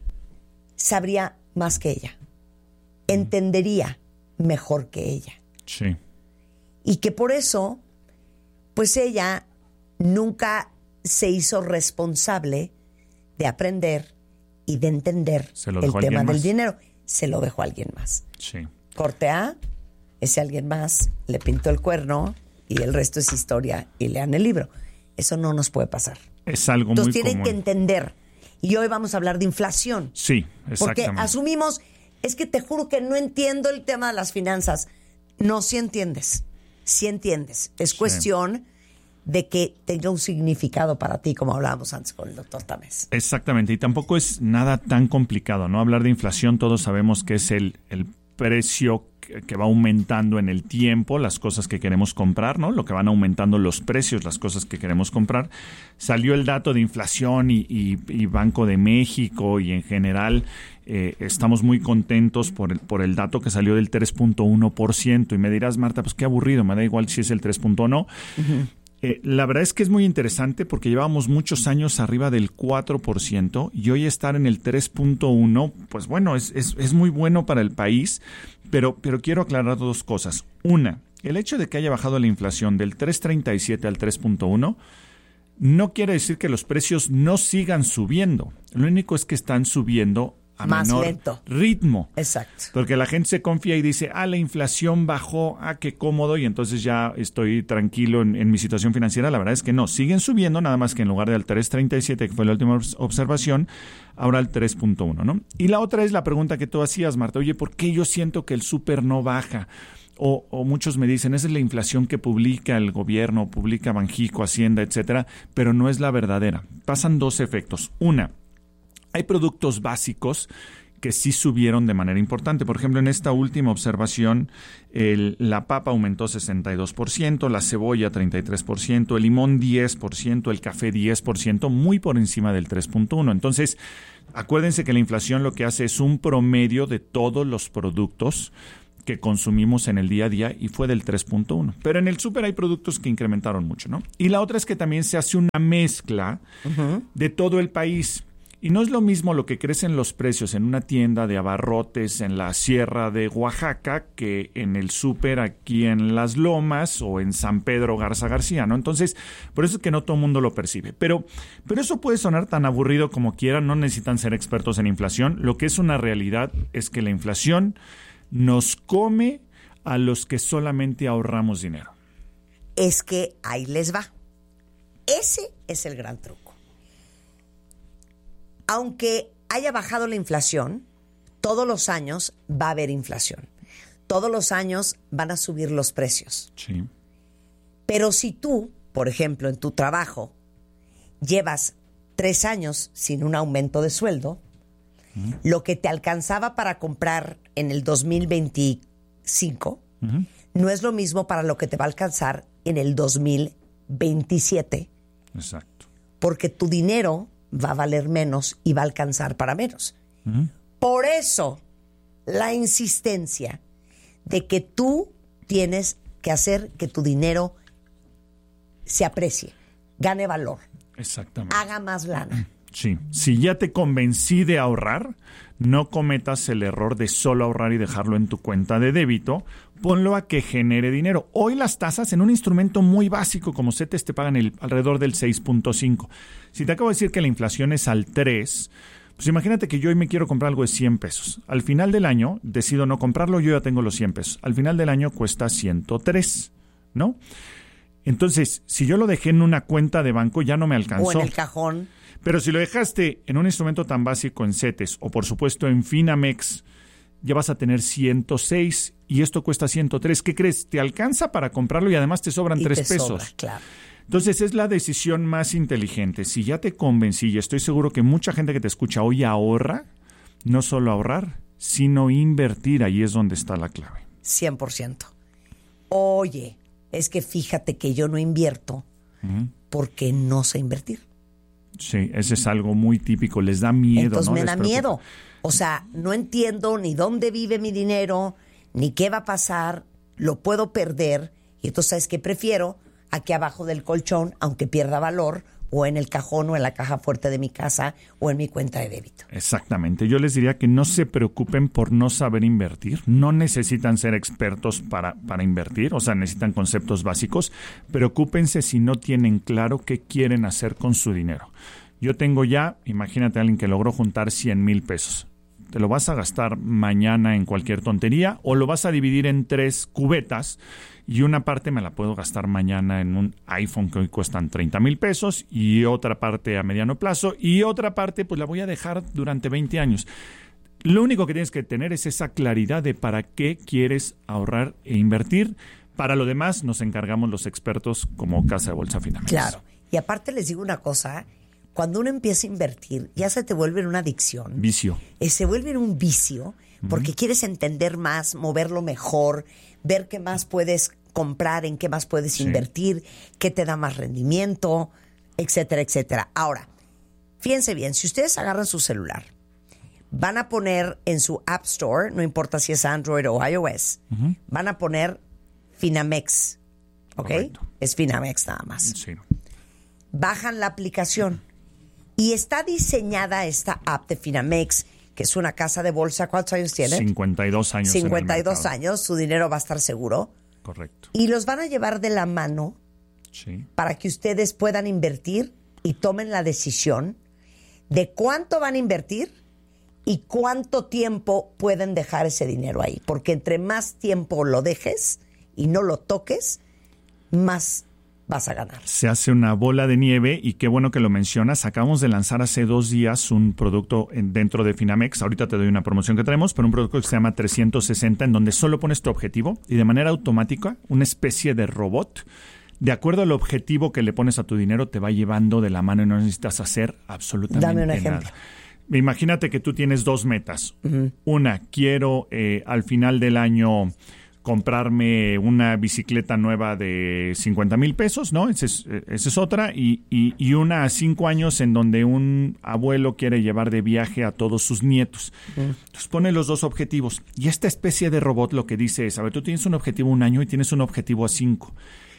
sabría más que ella, uh-huh. entendería mejor que ella. Sí. Y que por eso, pues ella nunca se hizo responsable de aprender y de entender el tema del dinero. Se lo dejó a alguien más. Sí. Corte A. Ese alguien más le pintó el cuerno y el resto es historia y lean el libro. Eso no nos puede pasar. Es algo Entonces, muy común. Entonces tienen que entender. Y hoy vamos a hablar de inflación. Sí, exactamente. Porque asumimos, es que te juro que no entiendo el tema de las finanzas. No, sí entiendes. Sí entiendes. Es sí. cuestión de que tenga un significado para ti, como hablábamos antes con el doctor Tamés. Exactamente. Y tampoco es nada tan complicado, ¿no? Hablar de inflación, todos sabemos que es el, el precio que va aumentando en el tiempo, las cosas que queremos comprar, ¿no? Lo que van aumentando los precios, las cosas que queremos comprar. Salió el dato de inflación y, y, y Banco de México y en general eh, estamos muy contentos por el, por el dato que salió del tres punto uno por ciento. Y me dirás, Marta, pues qué aburrido, me da igual si es el tres punto uno. Uh-huh. Eh, la verdad es que es muy interesante porque llevábamos muchos años arriba del cuatro por ciento y hoy estar en el tres punto uno, pues bueno, es, es, es muy bueno para el país. Pero, pero quiero aclarar dos cosas. Una, el hecho de que haya bajado la inflación del tres punto treinta y siete al tres punto uno no quiere decir que los precios no sigan subiendo. Lo único es que están subiendo a más menor lento ritmo. Exacto. Porque la gente se confía y dice, ah, la inflación bajó, ah, qué cómodo, y entonces ya estoy tranquilo en, en mi situación financiera. La verdad es que no, siguen subiendo, nada más que en lugar del tres punto treinta y siete, que fue la última observación, ahora el tres punto uno, ¿no? Y la otra es la pregunta que tú hacías, Marta, oye, ¿por qué yo siento que el súper no baja? O, o muchos me dicen, esa es la inflación que publica el gobierno, publica Banjico, Hacienda, etcétera, pero no es la verdadera. Pasan dos efectos. Una, hay productos básicos que sí subieron de manera importante. Por ejemplo, en esta última observación, el, la papa aumentó sesenta y dos por ciento, la cebolla treinta y tres por ciento, el limón diez por ciento, el café diez por ciento, muy por encima del tres punto uno. Entonces, acuérdense que la inflación lo que hace es un promedio de todos los productos que consumimos en el día a día y fue del tres punto uno. Pero en el súper hay productos que incrementaron mucho, ¿no? Y la otra es que también se hace una mezcla uh-huh. de todo el país. Y no es lo mismo lo que crecen los precios en una tienda de abarrotes en la Sierra de Oaxaca que en el súper aquí en Las Lomas o en San Pedro Garza García, ¿no? Entonces, por eso es que no todo el mundo lo percibe. Pero, pero eso puede sonar tan aburrido como quieran, no necesitan ser expertos en inflación. Lo que es una realidad es que la inflación nos come a los que solamente ahorramos dinero. Es que ahí les va. Ese es el gran truco. Aunque haya bajado la inflación, todos los años va a haber inflación. Todos los años van a subir los precios. Sí. Pero si tú, por ejemplo, en tu trabajo, llevas tres años sin un aumento de sueldo, uh-huh. lo que te alcanzaba para comprar en el dos mil veinticinco uh-huh. no es lo mismo para lo que te va a alcanzar en el dos mil veintisiete. Exacto. Porque tu dinero va a valer menos y va a alcanzar para menos. Uh-huh. Por eso, la insistencia de que tú tienes que hacer que tu dinero se aprecie, gane valor. Exactamente. Haga más lana. Sí. Si ya te convencí de ahorrar, no cometas el error de solo ahorrar y dejarlo en tu cuenta de débito. Ponlo a que genere dinero. Hoy las tasas en un instrumento muy básico como CETES te pagan el, alrededor del seis punto cinco. Si te acabo de decir que la inflación es al tres, pues imagínate que yo hoy me quiero comprar algo de cien pesos. Al final del año decido no comprarlo, yo ya tengo los cien pesos. Al final del año cuesta ciento tres, ¿no? Entonces, si yo lo dejé en una cuenta de banco, ya no me alcanzó. O en el cajón. Pero si lo dejaste en un instrumento tan básico en CETES o por supuesto en Finamex, ya vas a tener ciento seis y esto cuesta ciento tres. ¿Qué crees? Te alcanza para comprarlo y además te sobran y tres te pesos. Sobra, claro. Entonces es la decisión más inteligente. Si ya te convencí y estoy seguro que mucha gente que te escucha hoy ahorra, no solo ahorrar, sino invertir. Ahí es donde está la clave. cien por ciento. Oye, es que fíjate que yo no invierto uh-huh. porque no sé invertir. Sí, ese es algo muy típico. Les da miedo, Entonces ¿no? me Les da preocupa. miedo. O sea, no entiendo ni dónde vive mi dinero, ni qué va a pasar. Lo puedo perder. Y entonces, ¿sabes qué? Prefiero aquí abajo del colchón, aunque pierda valor, o en el cajón o en la caja fuerte de mi casa o en mi cuenta de débito. Exactamente. Yo les diría que no se preocupen por no saber invertir. No necesitan ser expertos para, para invertir, o sea, necesitan conceptos básicos. Preocúpense si no tienen claro qué quieren hacer con su dinero. Yo tengo ya, imagínate a alguien que logró juntar cien mil pesos. ¿Te lo vas a gastar mañana en cualquier tontería o lo vas a dividir en tres cubetas? Y una parte me la puedo gastar mañana en un iPhone que hoy cuestan treinta mil pesos y otra parte a mediano plazo y otra parte pues la voy a dejar durante veinte años. Lo único que tienes que tener es esa claridad de para qué quieres ahorrar e invertir. Para lo demás nos encargamos los expertos como Casa de Bolsa Finamex. Claro. Y aparte les digo una cosa, cuando uno empieza a invertir ya se te vuelve una adicción. Vicio. Eh, se vuelve un vicio porque uh-huh. quieres entender más, moverlo mejor, ver qué más puedes comprar, en qué más puedes sí. invertir, qué te da más rendimiento, etcétera, etcétera. Ahora, fíjense bien, si ustedes agarran su celular, van a poner en su App Store, no importa si es Android o iOS, uh-huh. van a poner Finamex, ¿ok? Correcto. Es Finamex nada más. Sí. Bajan la aplicación y está diseñada esta app de Finamex, que es una casa de bolsa. ¿Cuántos años tiene? cincuenta y dos años. cincuenta y dos años, su dinero va a estar seguro. Correcto. Y los van a llevar de la mano sí. para que ustedes puedan invertir y tomen la decisión de cuánto van a invertir y cuánto tiempo pueden dejar ese dinero ahí. Porque entre más tiempo lo dejes y no lo toques, más vas a ganar. Se hace una bola de nieve y qué bueno que lo mencionas. Acabamos de lanzar hace dos días un producto en, dentro de Finamex. Ahorita te doy una promoción que traemos, pero un producto que se llama trescientos sesenta, en donde solo pones tu objetivo y de manera automática, una especie de robot, de acuerdo al objetivo que le pones a tu dinero, te va llevando de la mano y no necesitas hacer absolutamente nada. Dame un ejemplo. Nada. imagínate que tú tienes dos metas. Uh-huh. Una, quiero eh, al final del año comprarme una bicicleta nueva de cincuenta mil pesos, ¿no? Esa es, esa es otra. Y, y, y una a cinco años en donde un abuelo quiere llevar de viaje a todos sus nietos. Uh-huh. Entonces pone los dos objetivos. Y esta especie de robot lo que dice es, a ver, tú tienes un objetivo a un año y tienes un objetivo a cinco.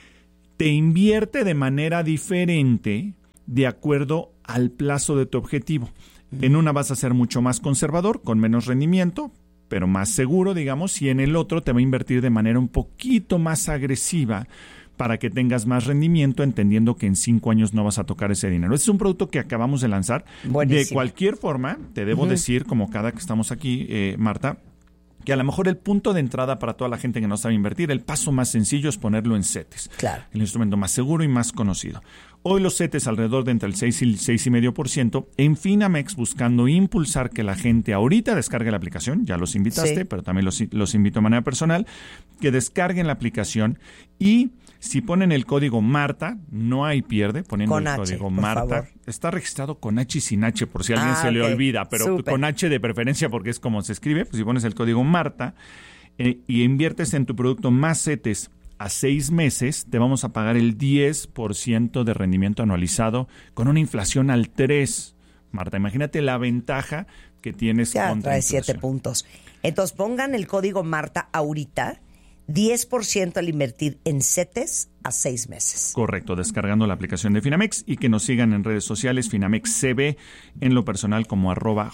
Te invierte de manera diferente de acuerdo al plazo de tu objetivo. Uh-huh. En una vas a ser mucho más conservador, con menos rendimiento, pero más seguro, digamos, y en el otro te va a invertir de manera un poquito más agresiva para que tengas más rendimiento, entendiendo que en cinco años no vas a tocar ese dinero. Este es un producto que acabamos de lanzar. Buenísimo. De cualquier forma, te debo uh-huh. decir, como cada que estamos aquí, eh, Marta, que a lo mejor el punto de entrada para toda la gente que no sabe invertir, el paso más sencillo es ponerlo en CETES. Claro. El instrumento más seguro y más conocido. Hoy los CETES alrededor de entre el seis y el seis coma cinco por ciento. En Finamex, buscando impulsar que la gente ahorita descargue la aplicación, ya los invitaste, sí. pero también los, los invito de manera personal, que descarguen la aplicación y si ponen el código Marta, no hay pierde, poniendo con el H, código Marta. Favor. Está registrado con H y sin H, por si a alguien ah, se okay. le olvida, pero Super. Con H de preferencia porque es como se escribe. Pues si pones el código Marta eh, y inviertes en tu producto más CETES a seis meses, te vamos a pagar el diez por ciento de rendimiento anualizado con una inflación al tres. Marta, imagínate la ventaja que tienes ya contra trae siete puntos. Entonces pongan el código Marta ahorita, diez por ciento al invertir en CETES a seis meses. Correcto, descargando la aplicación de Finamex y que nos sigan en redes sociales, Finamex C B, en lo personal como arroba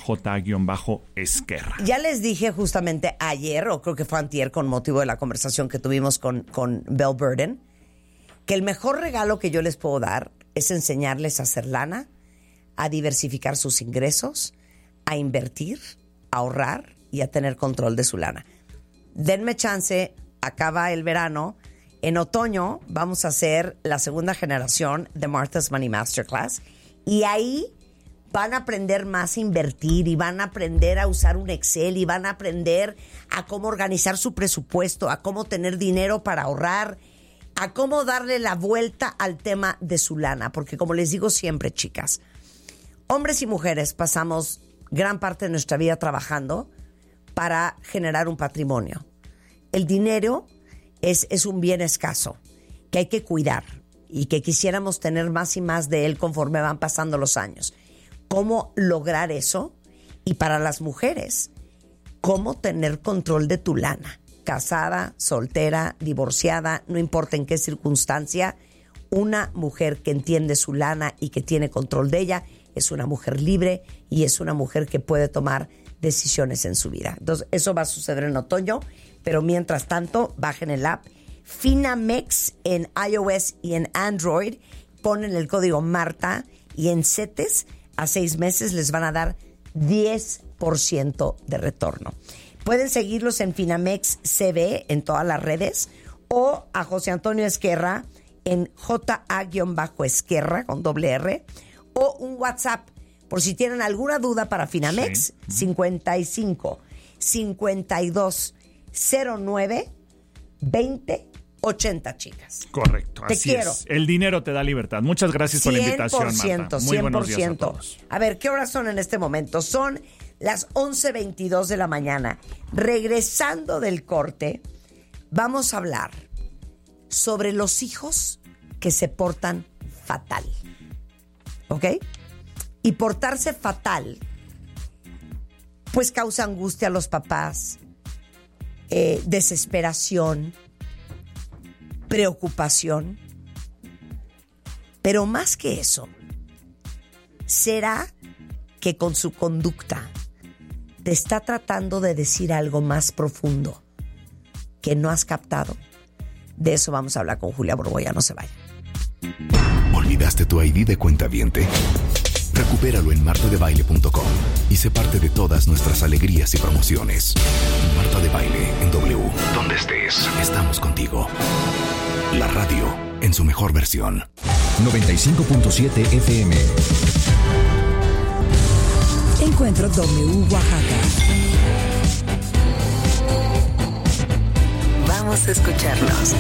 J-Esquerra. Ya les dije justamente ayer, o creo que fue antier, con motivo de la conversación que tuvimos con, con Bell Burden, que el mejor regalo que yo les puedo dar es enseñarles a hacer lana, a diversificar sus ingresos, a invertir, a ahorrar y a tener control de su lana. Denme chance, acaba el verano. En otoño vamos a hacer la segunda generación de Martha's Money Masterclass y ahí van a aprender más a invertir y van a aprender a usar un Excel y van a aprender a cómo organizar su presupuesto, a cómo tener dinero para ahorrar, a cómo darle la vuelta al tema de su lana. Porque como les digo siempre, chicas, hombres y mujeres pasamos gran parte de nuestra vida trabajando para generar un patrimonio. El dinero es, es un bien escaso que hay que cuidar y que quisiéramos tener más y más de él conforme van pasando los años. ¿Cómo lograr eso? Y para las mujeres, ¿cómo tener control de tu lana? Casada, soltera, divorciada, no importa en qué circunstancia, una mujer que entiende su lana y que tiene control de ella es una mujer libre y es una mujer que puede tomar decisiones en su vida. Entonces, eso va a suceder en otoño. Pero mientras tanto, bajen el app Finamex en iOS y en Android, ponen el código Marta y en CETES a seis meses les van a dar diez por ciento de retorno. Pueden seguirlos en Finamex C B en todas las redes o a José Antonio Esquerra en J A-Esquerra con doble R o un WhatsApp por si tienen alguna duda para Finamex, sí. cincuenta y cinco, cincuenta y dos, cero nueve, veinte, ochenta, chicas. Correcto, te así quiero. Es. El dinero te da libertad. Muchas gracias por la invitación, Marta. Muy cien por ciento, buenos días a todos. A ver, ¿qué horas son en este momento? Son las once veintidós de la mañana. Regresando del corte, vamos a hablar sobre los hijos que se portan fatal. ¿Ok? Y portarse fatal, pues causa angustia a los papás, eh, desesperación, preocupación. Pero más que eso, ¿será que con su conducta te está tratando de decir algo más profundo que no has captado? De eso vamos a hablar con Julia Borboya, no se vayan. ¿Olvidaste tu I D de cuentaviente? Recupéralo en marta de baile punto com y sé parte de todas nuestras alegrías y promociones. Marta de Baile en W. Donde estés, estamos contigo. La radio en su mejor versión. noventa y cinco punto siete F M. Encuentro W Oaxaca. Vamos a escucharnos.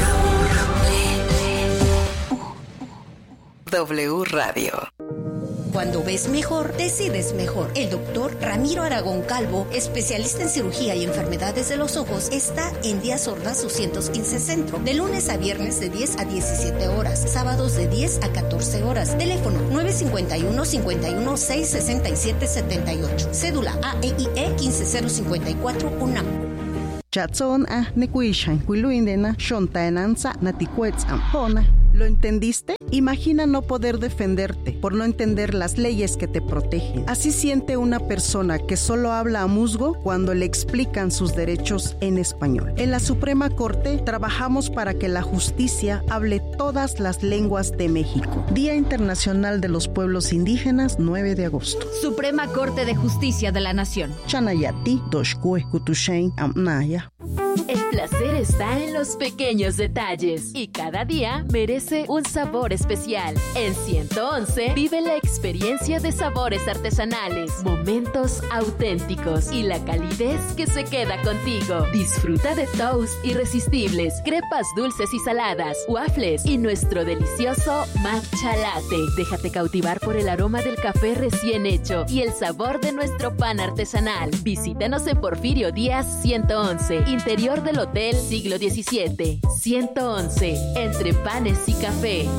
W Radio. Cuando ves mejor, decides mejor. El doctor Ramiro Aragón Calvo, especialista en cirugía y enfermedades de los ojos, está en Díaz Ordaz doscientos quince Centro, de lunes a viernes de diez a diecisiete horas, sábados de diez a catorce horas. Teléfono nueve cinco uno, cinco uno seis, seis siete siete ocho. Cédula A E I E quince cero cincuenta y cuatro UNAM. Chatson a nekuishan, kuiluindena, shontaenanza, naticuetzam, pona. ¿Lo entendiste? Imagina no poder defenderte por no entender las leyes que te protegen. Así siente una persona que solo habla a musgo cuando le explican sus derechos en español. En la Suprema Corte trabajamos para que la justicia hable todas las lenguas de México. Día Internacional de los Pueblos Indígenas, nueve de agosto. Suprema Corte de Justicia de la Nación. Chanayati, Doshkue, Kutushain, Amnaya. El placer está en los pequeños detalles y cada día merece un sabor especial. En ciento once vive la experiencia de sabores artesanales, momentos auténticos y la calidez que se queda contigo. Disfruta de toast irresistibles, crepas dulces y saladas, waffles y nuestro delicioso matcha latte. Déjate cautivar por el aroma del café recién hecho y el sabor de nuestro pan artesanal. Visítanos en Porfirio Díaz ciento once, interior del Hotel Siglo diecisiete. ciento once, entre panes y café.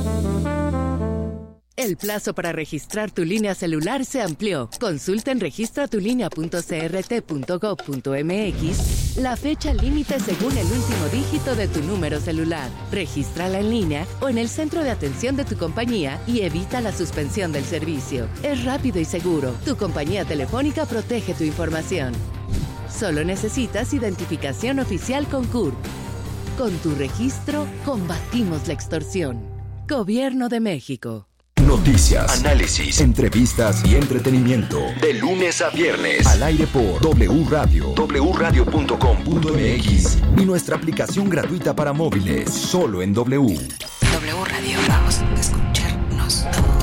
El plazo para registrar tu línea celular se amplió. Consulta en registra tu línea punto c r t punto gov punto m x la fecha límite según el último dígito de tu número celular. Regístrala en línea o en el centro de atención de tu compañía y evita la suspensión del servicio. Es rápido y seguro. Tu compañía telefónica protege tu información. Solo necesitas identificación oficial con C U R P. Con tu registro, combatimos la extorsión. Gobierno de México. Noticias, análisis, entrevistas y entretenimiento. De lunes a viernes. Al aire por W Radio, w radio punto com punto m x y nuestra aplicación gratuita para móviles. Solo en W. W Radio, vamos a escucharnos.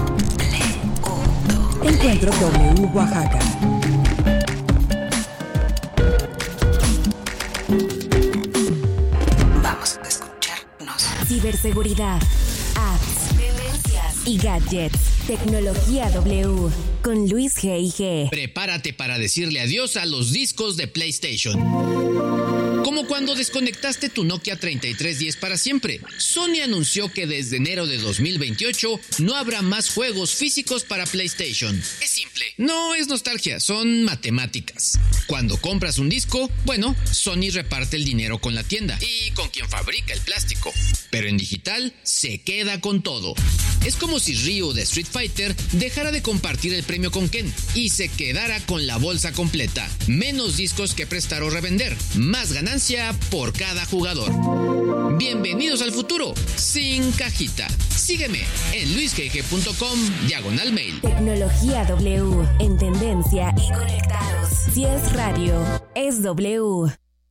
W. Encuentro W Oaxaca. Vamos a escucharnos. Ciberseguridad, apps, tendencias y gadgets. Tecnología W con Luis G I G. Prepárate para decirle adiós a los discos de PlayStation. Como cuando desconectaste tu Nokia treinta y tres diez para siempre. Sony anunció que desde enero de dos mil veintiocho no habrá más juegos físicos para PlayStation. Es simple, no es nostalgia, son matemáticas. Cuando compras un disco, bueno, Sony reparte el dinero con la tienda y con quien fabrica el plástico. Pero en digital se queda con todo. Es como si Ryu de Street Fighter dejara de compartir el premio con Ken y se quedara con la bolsa completa. Menos discos que prestar o revender, más ganancia por cada jugador. Bienvenidos al futuro, sin cajita. Sígueme en luisgg.com diagonal mail. Tecnología W, en tendencia y conectados. Si es radio, es W.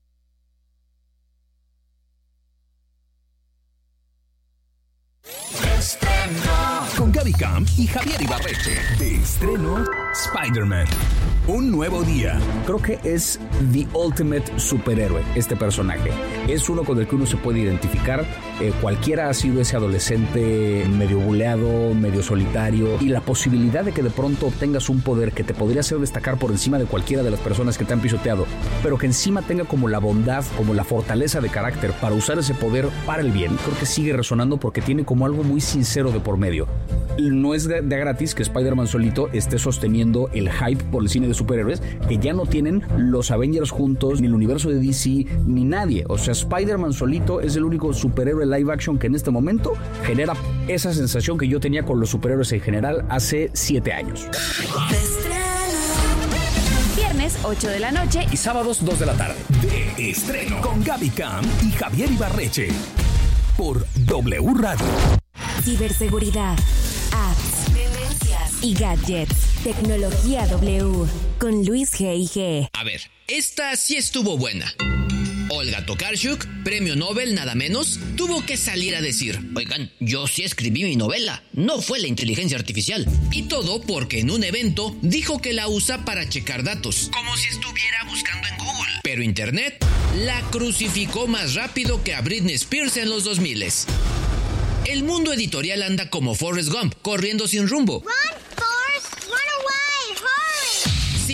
Con Gaby Camp y Javier Ibarreche. De estreno, Spider-Man. Un nuevo día. Creo que es the ultimate superhéroe, este personaje. Es uno con el que uno se puede identificar. Eh, cualquiera ha sido ese adolescente medio buleado, medio solitario. Y la posibilidad de que de pronto obtengas un poder que te podría hacer destacar por encima de cualquiera de las personas que te han pisoteado, pero que encima tenga como la bondad, como la fortaleza de carácter para usar ese poder para el bien, creo que sigue resonando porque tiene como algo muy sincero de por medio. No es de, de gratis que Spider-Man solito esté sosteniendo el hype por el cine de superhéroes que ya no tienen los Avengers juntos, ni el universo de D C, ni nadie. O sea, Spider-Man solito es el único superhéroe live action que en este momento genera esa sensación que yo tenía con los superhéroes en general hace siete años. Viernes, ocho de la noche y sábados, dos de la tarde. De estreno con Gaby Camp y Javier Ibarreche. Por W Radio. Ciberseguridad, apps, tendencias y gadgets. Tecnología W con Luis G I G. A ver, esta sí estuvo buena. Olga Tokarczuk, premio Nobel nada menos, tuvo que salir a decir: oigan, yo sí escribí mi novela, no fue la inteligencia artificial. Y todo porque en un evento dijo que la usa para checar datos, como si estuviera buscando en Google. Pero Internet la crucificó más rápido que a Britney Spears en los dos miles. El mundo editorial anda como Forrest Gump, corriendo sin rumbo. Run, Forrest,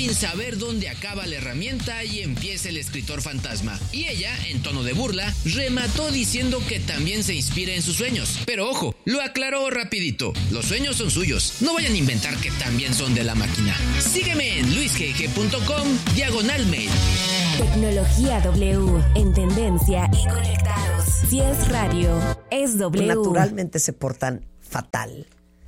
sin saber dónde acaba la herramienta y empieza el escritor fantasma. Y ella, en tono de burla, remató diciendo que también se inspira en sus sueños. Pero ojo, lo aclaró rapidito. Los sueños son suyos. No vayan a inventar que también son de la máquina. Sígueme en luis g g punto com diagonal mail. Tecnología W, en tendencia y conectados. Si es radio, es W. Naturalmente se portan fatal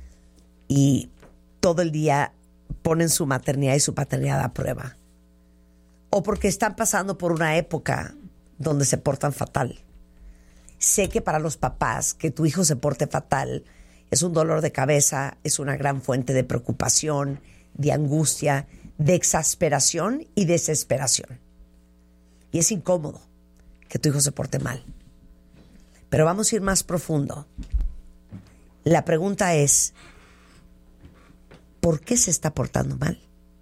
y todo el día ponen su maternidad y su paternidad a prueba. O porque están pasando por una época donde se portan fatal. Sé que para los papás que tu hijo se porte fatal es un dolor de cabeza, es una gran fuente de preocupación, de angustia, de exasperación y desesperación. Y es incómodo que tu hijo se porte mal. Pero vamos a ir más profundo. La pregunta es, ¿por qué se está portando mal?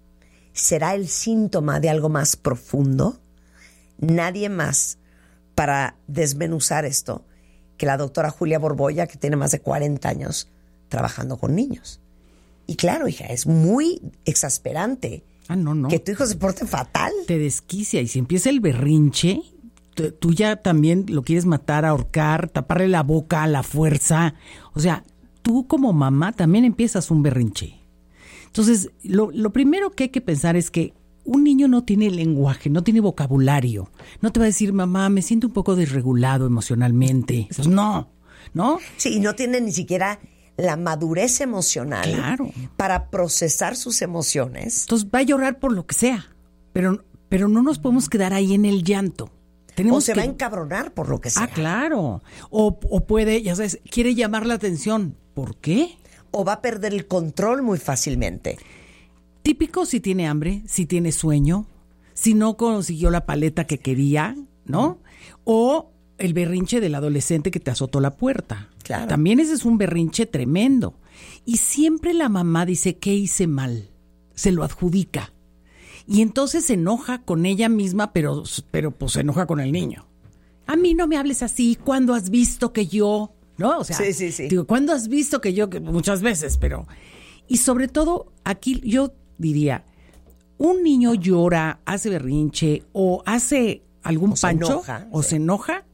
¿Será el síntoma de algo más profundo? Nadie más para desmenuzar esto que la doctora Julia Borbolla, que tiene más de cuarenta años trabajando con niños. Y claro, hija, es muy exasperante ah, no, no. que tu hijo se porte fatal. Te desquicia y si empieza el berrinche, t- tú ya también lo quieres matar, ahorcar, taparle la boca a la fuerza. O sea, tú como mamá también empiezas un berrinche. Entonces, lo, lo primero que hay que pensar es que un niño no tiene lenguaje, no tiene vocabulario. No te va a decir, mamá, me siento un poco desregulado emocionalmente. Pues no, ¿no? Sí, y no tiene ni siquiera la madurez emocional claro. para procesar sus emociones. Entonces va a llorar por lo que sea, pero, pero no nos podemos quedar ahí en el llanto. Tenemos o se que... va a encabronar por lo que sea. Ah, claro. O, o puede, ya sabes, quiere llamar la atención. ¿Por qué? O va a perder el control muy fácilmente. Típico si tiene hambre, si tiene sueño, si no consiguió la paleta que quería, ¿no? O el berrinche del adolescente que te azotó la puerta. Claro. También ese es un berrinche tremendo. Y siempre la mamá dice, ¿qué hice mal? Se lo adjudica. Y entonces se enoja con ella misma, pero, pero pues se enoja con el niño. A mí no me hables así, ¿cuándo has visto que yo? ¿No? O sea, sí, sí, sí. digo, ¿cuándo has visto que yo? Que muchas veces, pero... Y sobre todo, aquí yo diría, un niño llora, hace berrinche o hace algún o se pancho enoja, o sí. se enoja,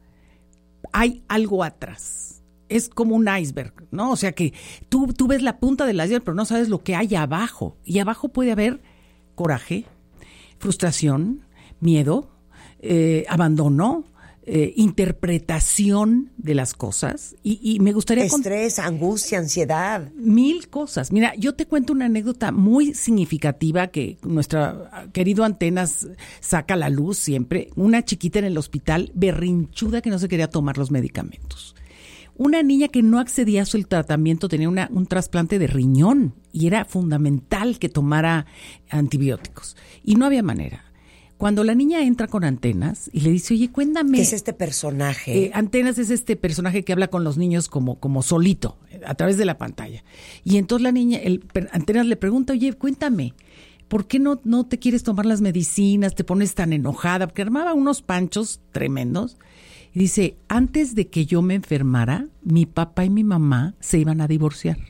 hay algo atrás. Es como un iceberg, ¿no? O sea que tú, tú ves la punta del iceberg, pero no sabes lo que hay abajo. Y abajo puede haber coraje, frustración, miedo, eh, abandono, eh, interpretación de las cosas. Y, y me gustaría... Estrés, cont- angustia, ansiedad. Mil cosas. Mira, yo te cuento una anécdota muy significativa que nuestro querido Antenas saca a la luz siempre. Una chiquita en el hospital, berrinchuda, que no se quería tomar los medicamentos. Una niña que no accedía a su tratamiento, tenía una, un trasplante de riñón y era fundamental que tomara antibióticos. Y no había manera. Cuando la niña entra con Antenas y le dice, oye, cuéntame. ¿Qué es este personaje? Eh, Antenas es este personaje que habla con los niños como, como solito, a través de la pantalla. Y entonces la niña, el, Antenas le pregunta, oye, cuéntame, ¿por qué no, no te quieres tomar las medicinas? ¿Te pones tan enojada? Porque armaba unos panchos tremendos. Y dice, antes de que yo me enfermara, mi papá y mi mamá se iban a divorciar.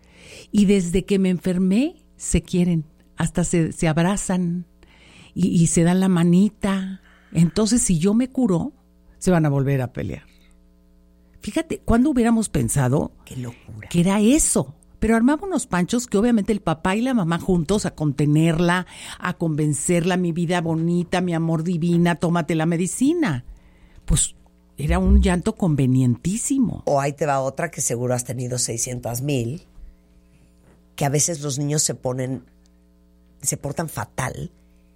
Y desde que me enfermé, se quieren, hasta se, se abrazan. Y, y se dan la manita. Entonces, si yo me curo, se van a volver a pelear. Fíjate, ¿cuándo hubiéramos pensado Qué locura. que era eso? Pero armaba unos panchos que obviamente el papá y la mamá juntos a contenerla, a convencerla, mi vida bonita, mi amor divina, tómate la medicina. Pues era un llanto convenientísimo. O ahí te va otra que seguro has tenido seiscientos mil, que a veces los niños se ponen, se portan fatal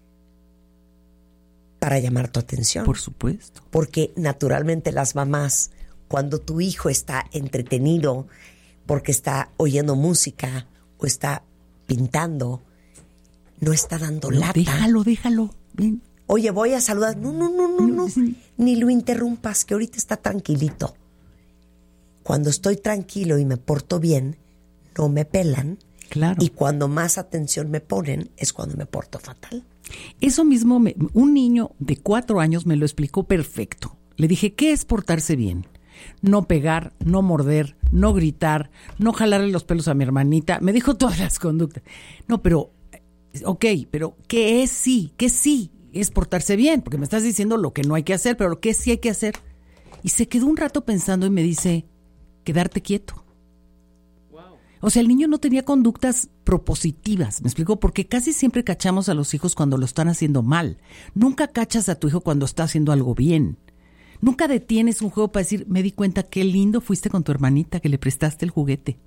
para llamar tu atención. Por supuesto. Porque naturalmente las mamás, cuando tu hijo está entretenido, porque está oyendo música o está pintando, no está dando No, lata. déjalo, déjalo. Ven. Oye, voy a saludar. No, no, no, no, no. Ni lo interrumpas, que ahorita está tranquilito. Cuando estoy tranquilo y me porto bien, no me pelan. Claro. Y cuando más atención me ponen, es cuando me porto fatal. Eso mismo, me, un niño de cuatro años me lo explicó perfecto. Le dije, ¿qué es portarse bien? No pegar, no morder, no gritar, no jalarle los pelos a mi hermanita. Me dijo todas las conductas. No, pero Ok, pero ¿qué es sí? ¿Qué sí? Es portarse bien, porque me estás diciendo lo que no hay que hacer, pero lo que sí hay que hacer. Y se quedó un rato pensando y me dice, quedarte quieto. O sea, el niño no tenía conductas propositivas, ¿me explico? Porque casi siempre cachamos a los hijos cuando lo están haciendo mal. Nunca cachas a tu hijo cuando está haciendo algo bien. Nunca detienes un juego para decir, me di cuenta qué lindo fuiste con tu hermanita, que le prestaste el juguete.